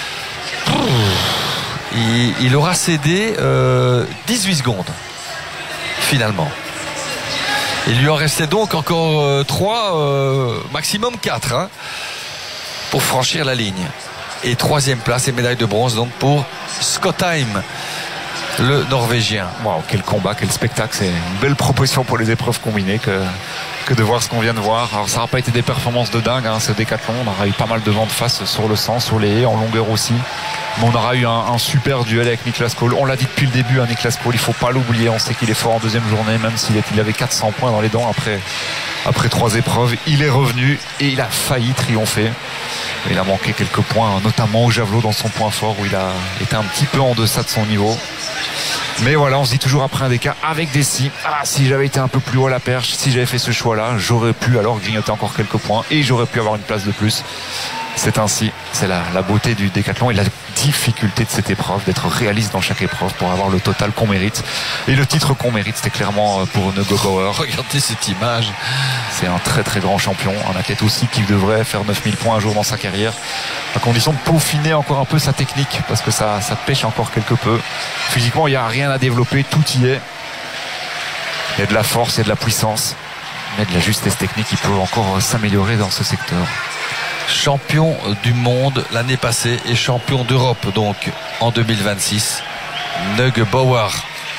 Il aura cédé 18 secondes finalement. Il lui en restait donc encore 3, maximum 4 pour franchir la ligne. Et 3e place et médaille de bronze donc pour Scottheim, le Norvégien. Wow, quel combat, quel spectacle. C'est une belle proposition pour les épreuves combinées que de voir ce qu'on vient de voir. Alors ça n'a pas été des performances de dingue, ce décathlon. On aura eu pas mal de vent de face sur le sens, sur les haies, en longueur aussi. Mais on aura eu un super duel avec Niklas Cole. On l'a dit depuis le début, Niklas Cole, il ne faut pas l'oublier. On sait qu'il est fort en deuxième journée, même s'il avait 400 points dans les dents après 3 épreuves. Il est revenu et il a failli triompher. Il a manqué quelques points, notamment au javelot dans son point fort, où il a été un petit peu en deçà de son niveau. Mais voilà, on se dit toujours après un déca avec des si. Si j'avais été un peu plus haut à la perche, si j'avais fait ce choix-là, j'aurais pu alors grignoter encore quelques points et j'aurais pu avoir une place de plus. C'est ainsi, c'est la beauté du décathlon et la difficulté de cette épreuve, d'être réaliste dans chaque épreuve pour avoir le total qu'on mérite. Et le titre qu'on mérite, c'était clairement pour Neugebauer. Regardez cette image. C'est un très très grand champion, un athlète aussi qui devrait faire 9000 points un jour dans sa carrière, à condition de peaufiner encore un peu sa technique, parce que ça pêche encore quelque peu. Physiquement, il n'y a rien à développer, tout y est. Il y a de la force, il y a de la puissance, mais de la justesse technique, il peut encore s'améliorer dans ce secteur. Champion du monde l'année passée et champion d'Europe donc en 2026, Neugebauer.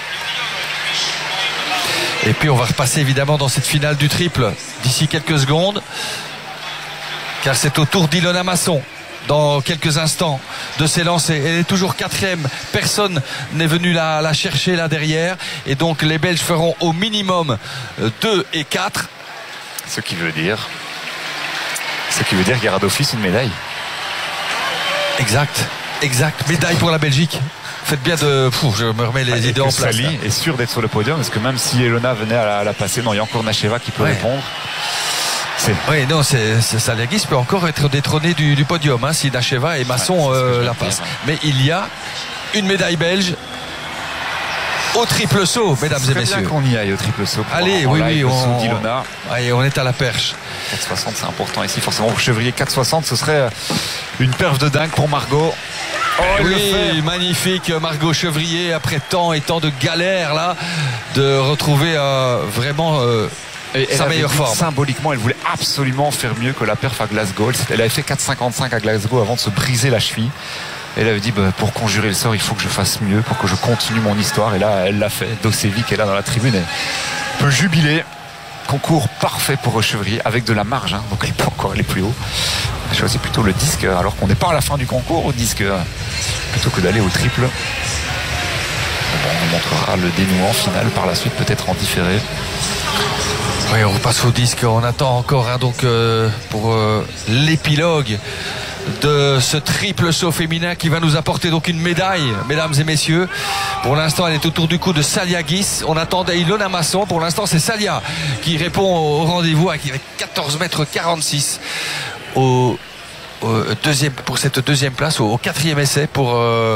Et puis on va repasser évidemment dans cette finale du triple d'ici quelques secondes, car c'est au tour d'Ilona Masson dans quelques instants de s'élancer. Elle est toujours 4e, personne n'est venu la chercher là derrière, et donc les Belges feront au minimum 2 et 4. Ce qui veut dire qu'il y aura d'office une médaille. Exact. Médaille pour la Belgique. Faites bien de... je me remets les idées en place. Sally est sûr d'être sur le podium, parce que même si Elona venait à la passer, non, il y a encore Nacheva qui peut répondre. Oui, non, Saliagis peut encore être détrôné du podium hein, si Nacheva et Masson la passent. Mais il y a une médaille belge au triple saut, mesdames et messieurs. Bien qu'on y aille au triple saut. Allez, oui, on est à la perche. 4,60, c'est important ici. Forcément, pour Chevrier, 4,60, ce serait une perf de dingue pour Margot. Oui, magnifique Margot Chevrier, après tant et tant de galères là, de retrouver vraiment sa meilleure forme. Symboliquement, elle voulait absolument faire mieux que la perf à Glasgow. Elle avait fait 4,55 à Glasgow avant de se briser la cheville. Elle avait dit pour conjurer le sort, il faut que je fasse mieux, pour que je continue mon histoire. Et là, elle l'a fait. Dosevic est là dans la tribune et peut jubiler. Concours parfait pour Chevrier avec de la marge, hein, donc elle peut encore aller plus haut. Je choisis plutôt le disque alors qu'on n'est pas à la fin du concours au disque plutôt que d'aller au triple. Bon, on montrera le dénouement final par la suite, peut-être en différé. Oui, on repasse au disque. On attend encore hein, donc pour l'épilogue de ce triple saut féminin qui va nous apporter donc une médaille, mesdames et messieurs. Pour l'instant, elle est autour du cou de Saliagis. On attendait Ilona Masson. Pour l'instant, c'est Salia qui répond au rendez-vous avec 14,46 m pour cette deuxième place, au quatrième essai pour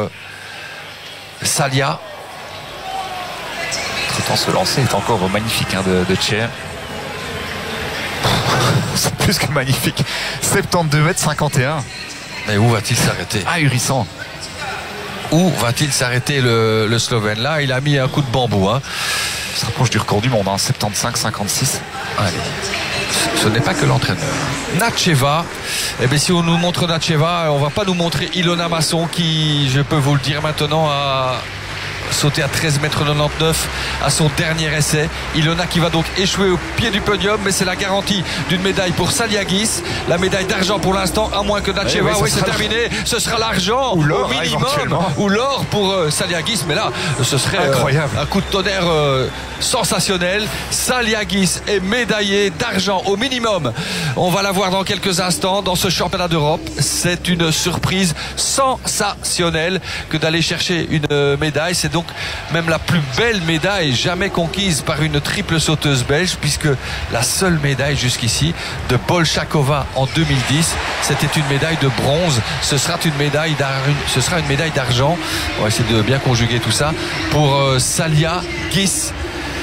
Salia. Entre-temps, ce lancer est encore magnifique hein, de Tcher. C'est plus que magnifique. 72,51 m. Mais où va-t-il s'arrêter? Ahurissant. Où va-t-il s'arrêter le Slovène? Là, il a mis un coup de bambou. Hein. Il se rapproche du record du monde, hein, 75,56. Allez. Ce n'est pas que l'entraîneur. Nacheva. Eh bien, si on nous montre Nacheva, on ne va pas nous montrer Ilona Masson qui, je peux vous le dire maintenant, a sauté à 13,99 m à son dernier essai. Ilona qui va donc échouer au pied du podium, mais c'est la garantie d'une médaille pour Saliagis. La médaille d'argent pour l'instant, à moins que Nacheva, oui, c'est terminé, ce sera l'argent au minimum, ou l'or pour Saliagis, mais là ce serait incroyable. Un coup de tonnerre sensationnel. Saliagis est médaillé d'argent au minimum. On va la voir dans quelques instants dans ce championnat d'Europe. C'est une surprise sensationnelle que d'aller chercher une médaille. C'est donc même la plus belle médaille jamais conquise par une triple sauteuse belge, puisque la seule médaille jusqu'ici de Bolshakova en 2010, c'était une médaille de bronze. Ce sera une médaille d'argent. On va essayer de bien conjuguer tout ça pour Saliagis.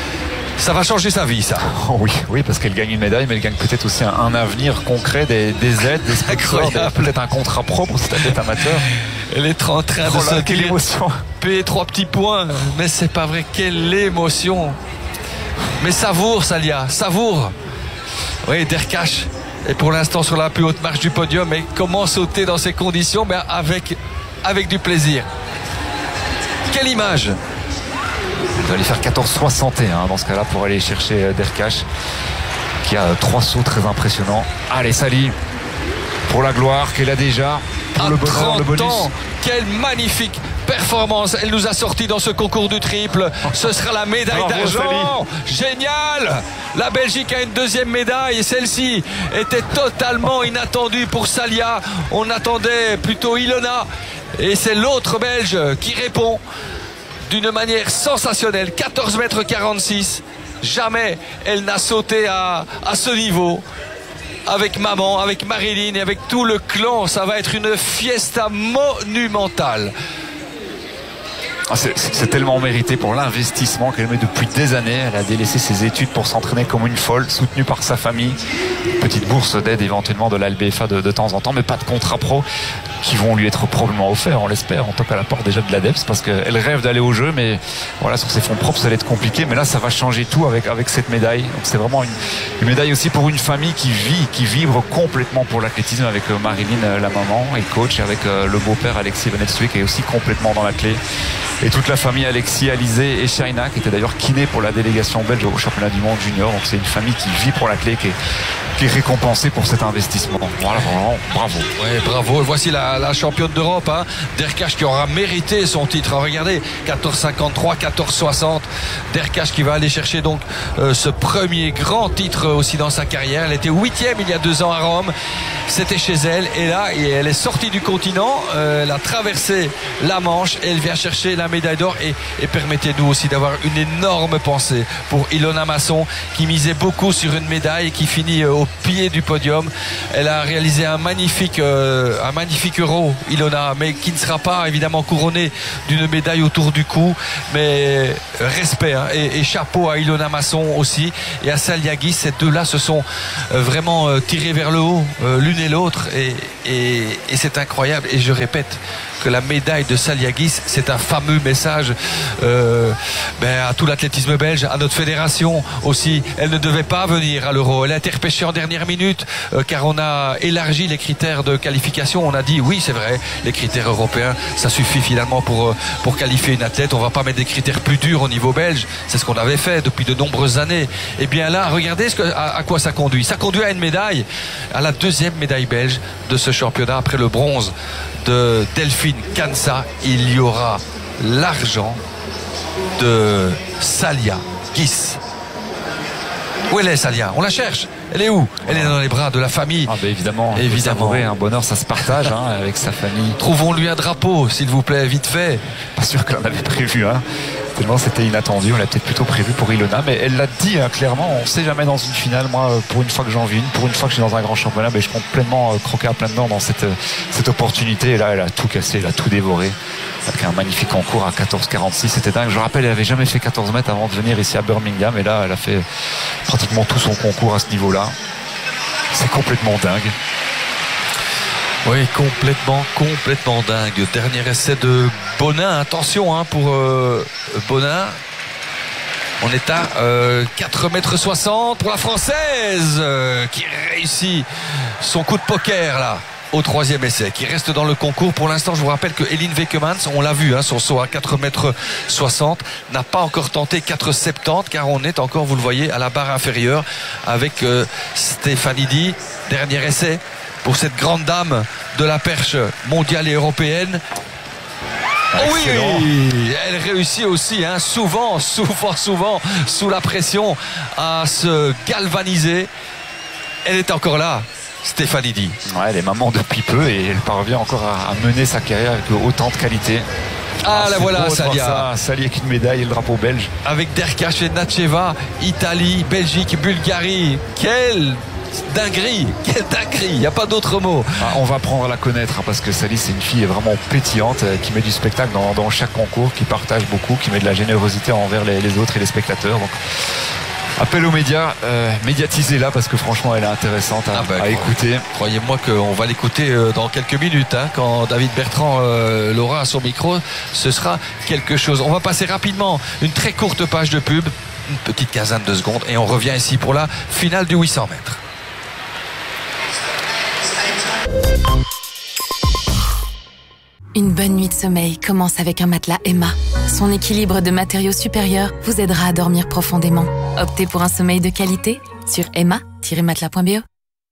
Ça va changer sa vie, ça. Oh oui, parce qu'elle gagne une médaille, mais elle gagne peut-être aussi un avenir concret, des aides, des sponsors, peut-être un contrat pro pour cette athlète amateur. Elle est en train de se quelle émotion. Payer 3 petits points, mais c'est pas vrai, quelle émotion. Mais savoure, Salia, savoure. Oui, Derkach est pour l'instant sur la plus haute marche du podium, mais comment sauter dans ces conditions? Mais avec du plaisir. Quelle image! Il doit aller faire 14,61 dans ce cas-là pour aller chercher Derkach qui a 3 sauts très impressionnants. Allez, Sali, pour la gloire qu'elle a déjà, pour le bonheur, le bonus. Quelle magnifique performance elle nous a sorti dans ce concours du triple. Ce sera la médaille d'argent. Génial. La Belgique a une deuxième médaille et celle-ci était totalement inattendue pour Salia. On attendait plutôt Ilona et c'est l'autre Belge qui répond d'une manière sensationnelle. 14,46 m. Jamais elle n'a sauté à ce niveau. Avec maman, avec Marilyn et avec tout le clan, ça va être une fiesta monumentale. C'est tellement mérité pour l'investissement qu'elle met depuis des années. Elle a délaissé ses études pour s'entraîner comme une folle, soutenue par sa famille. Petite bourse d'aide éventuellement de la LBFA de temps en temps, mais pas de contrat pro qui vont lui être probablement offerts, on l'espère. On toque à la porte déjà de l'ADEPS parce qu'elle rêve d'aller au jeu, mais voilà, sur ses fonds propres, ça va être compliqué. Mais là, ça va changer tout avec cette médaille. Donc c'est vraiment une médaille aussi pour une famille qui vibre complètement pour l'athlétisme, avec Marilyn, la maman et coach, et avec le beau-père Alexis Venetsui qui est aussi complètement dans la clé. Et toute la famille, Alexis, Alizé et Shaina, qui était d'ailleurs kiné pour la délégation belge au championnat du monde junior. Donc c'est une famille qui vit pour la clé, qui est récompensée pour cet investissement. Voilà, vraiment, bravo. Oui, bravo. Voici la championne d'Europe, hein. Derkach qui aura mérité son titre. Regardez, 14,53, 14,60. Derkach qui va aller chercher donc ce premier grand titre aussi dans sa carrière. Elle était 8e il y a 2 ans à Rome. C'était chez elle. Et là, elle est sortie du continent. Elle a traversé la Manche. Et elle vient chercher la médaille d'or. Et permettez-nous aussi d'avoir une énorme pensée pour Ilona Masson qui misait beaucoup sur une médaille et qui finit au pied du podium. Elle a réalisé un magnifique euro, Ilona, mais qui ne sera pas évidemment couronné d'une médaille autour du cou, mais respect hein, et chapeau à Ilona Masson aussi et à Saliagis. Ces deux-là se sont vraiment tirés vers le haut l'une et l'autre et c'est incroyable. Et je répète que la médaille de Saliagis, c'est un fameux message à tout l'athlétisme belge, à notre fédération aussi. Elle ne devait pas venir à l'Euro. Elle a été repêchée en dernière minute car on a élargi les critères de qualification. On a dit oui, c'est vrai, les critères européens, ça suffit finalement pour qualifier une athlète. On va pas mettre des critères plus durs au niveau belge. C'est ce qu'on avait fait depuis de nombreuses années. Et bien là, regardez à quoi ça conduit. Ça conduit à une médaille, à la deuxième médaille belge de ce championnat après le bronze de Delphine Kansa. Il y aura l'argent de Saliagis. Où elle est, Salia? On la cherche. Elle est où? Elle est dans les bras de la famille. Ah ben évidemment. Un bonheur, ça se partage hein, avec sa famille. Trouvons-lui un drapeau, s'il vous plaît, vite fait. Pas sûr qu'elle en avait prévu hein. Tellement c'était inattendu. On l'a peut-être plutôt prévu pour Ilona, mais elle l'a dit hein, clairement. On ne sait jamais dans une finale. Moi, pour une fois que j'en vis une, pour une fois que je suis dans un grand championnat, je compte pleinement croquer à plein dedans dans cette opportunité. Et là, elle a tout cassé, elle a tout dévoré. Avec un magnifique concours à 14,46. C'était dingue. Je rappelle, elle n'avait jamais fait 14 mètres avant de venir ici à Birmingham. Et là, elle a fait pratiquement tout son concours à ce niveau-là. C'est complètement dingue. Oui, complètement dingue. Dernier essai de Bonin. Attention hein, pour Bonin. On est à 4,60 m pour la Française qui réussit son coup de poker là au troisième essai, qui reste dans le concours. Pour l'instant, je vous rappelle que Eline Wekemans, on l'a vu, hein, son saut à 4,60 m, n'a pas encore tenté 4,70 m, car on est encore, vous le voyez, à la barre inférieure avec Stefanidi. Dernier essai pour cette grande dame de la perche mondiale et européenne. Oh oui, elle réussit aussi hein, souvent sous la pression à se galvaniser. Elle est encore là, Stefanidi. Ouais, elle est maman depuis peu et elle parvient encore à mener sa carrière avec autant de qualité. Ah la voilà, Salia. Salia avec une médaille et le drapeau belge. Avec Derkash et Nacheva, Italie, Belgique, Bulgarie. Quelle dinguerie, il n'y a pas d'autre mot. On va apprendre à la connaître hein, parce que Sali c'est une fille vraiment pétillante qui met du spectacle dans chaque concours, qui partage beaucoup, qui met de la générosité envers les autres et les spectateurs. Donc appel aux médias, médiatisez-la parce que franchement elle est intéressante à écouter. Croyez-moi qu'on va l'écouter dans quelques minutes hein, quand David Bertrand l'aura à son micro, ce sera quelque chose. On va passer rapidement une très courte page de pub, une petite quinzaine de secondes et on revient ici pour la finale du 800 mètres. Une bonne nuit de sommeil commence avec un matelas Emma. Son équilibre de matériaux supérieurs vous aidera à dormir profondément. Optez pour un sommeil de qualité sur emma-matelas.be.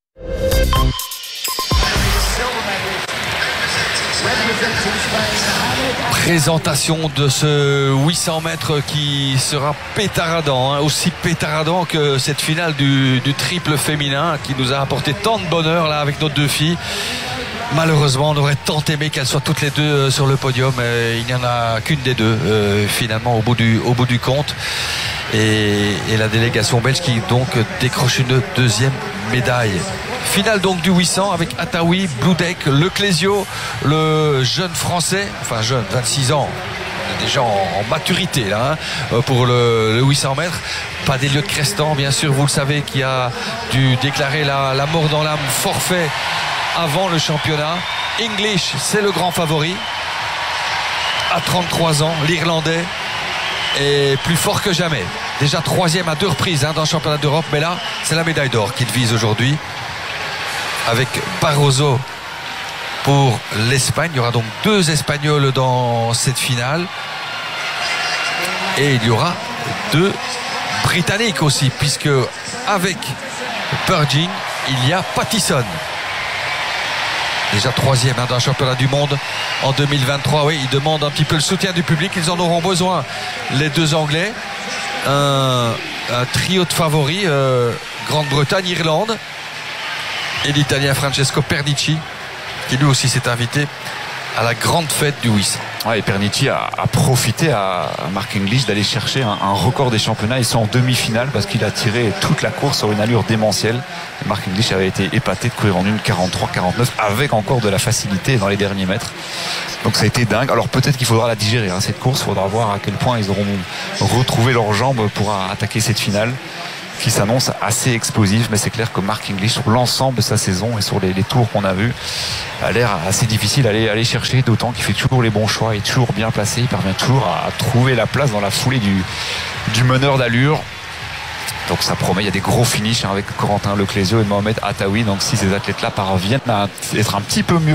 Présentation de ce 800 mètres qui sera pétaradant, hein, aussi pétaradant que cette finale du triple féminin qui nous a apporté tant de bonheur là avec nos deux filles. Malheureusement, on aurait tant aimé qu'elles soient toutes les deux sur le podium. Il n'y en a qu'une des deux finalement au bout du compte. Et la délégation belge qui donc décroche une deuxième médaille. Finale donc du 800 avec Ataoui, Bloudek, Leclésio, le jeune français, enfin jeune, 26 ans, déjà en maturité là, hein, pour le 800 mètres. Pas d'Eliott Crestan, bien sûr, vous le savez, qui a dû déclarer la mort dans l'âme, forfait avant le championnat. English, c'est le grand favori. À 33 ans, l'Irlandais est plus fort que jamais. Déjà troisième à 2 reprises hein, dans le championnat d'Europe, mais là, c'est la médaille d'or qu'il vise aujourd'hui. Avec Barroso pour l'Espagne. Il y aura donc 2 Espagnols dans cette finale. Et il y aura 2 Britanniques aussi, puisque avec Purging, il y a Pattison. Déjà troisième hein, dans le championnat du monde en 2023. Oui, ils demandent un petit peu le soutien du public. Ils en auront besoin, les 2 Anglais. Un trio de favoris, Grande-Bretagne, Irlande. Et l'Italien Francesco Pernici, qui lui aussi s'est invité à la grande fête du 800. Ouais, et Perniti a profité à Mark English d'aller chercher un record des championnats. Ils sont en demi-finale parce qu'il a tiré toute la course sur une allure démentielle. Et Mark English avait été épaté de courir en une 43-49 avec encore de la facilité dans les derniers mètres. Donc ça a été dingue. Alors peut-être qu'il faudra la digérer, cette course. Il faudra voir à quel point ils auront retrouvé leurs jambes pour attaquer cette finale qui s'annonce assez explosive, mais c'est clair que Mark English sur l'ensemble de sa saison et sur les tours qu'on a vus a l'air assez difficile à aller chercher, d'autant qu'il fait toujours les bons choix, il est toujours bien placé, il parvient toujours à trouver la place dans la foulée du meneur d'allure. Donc ça promet, il y a des gros finishes avec Corentin Leclésio et Mohamed Attaoui. Donc si ces athlètes-là parviennent à être un petit peu mieux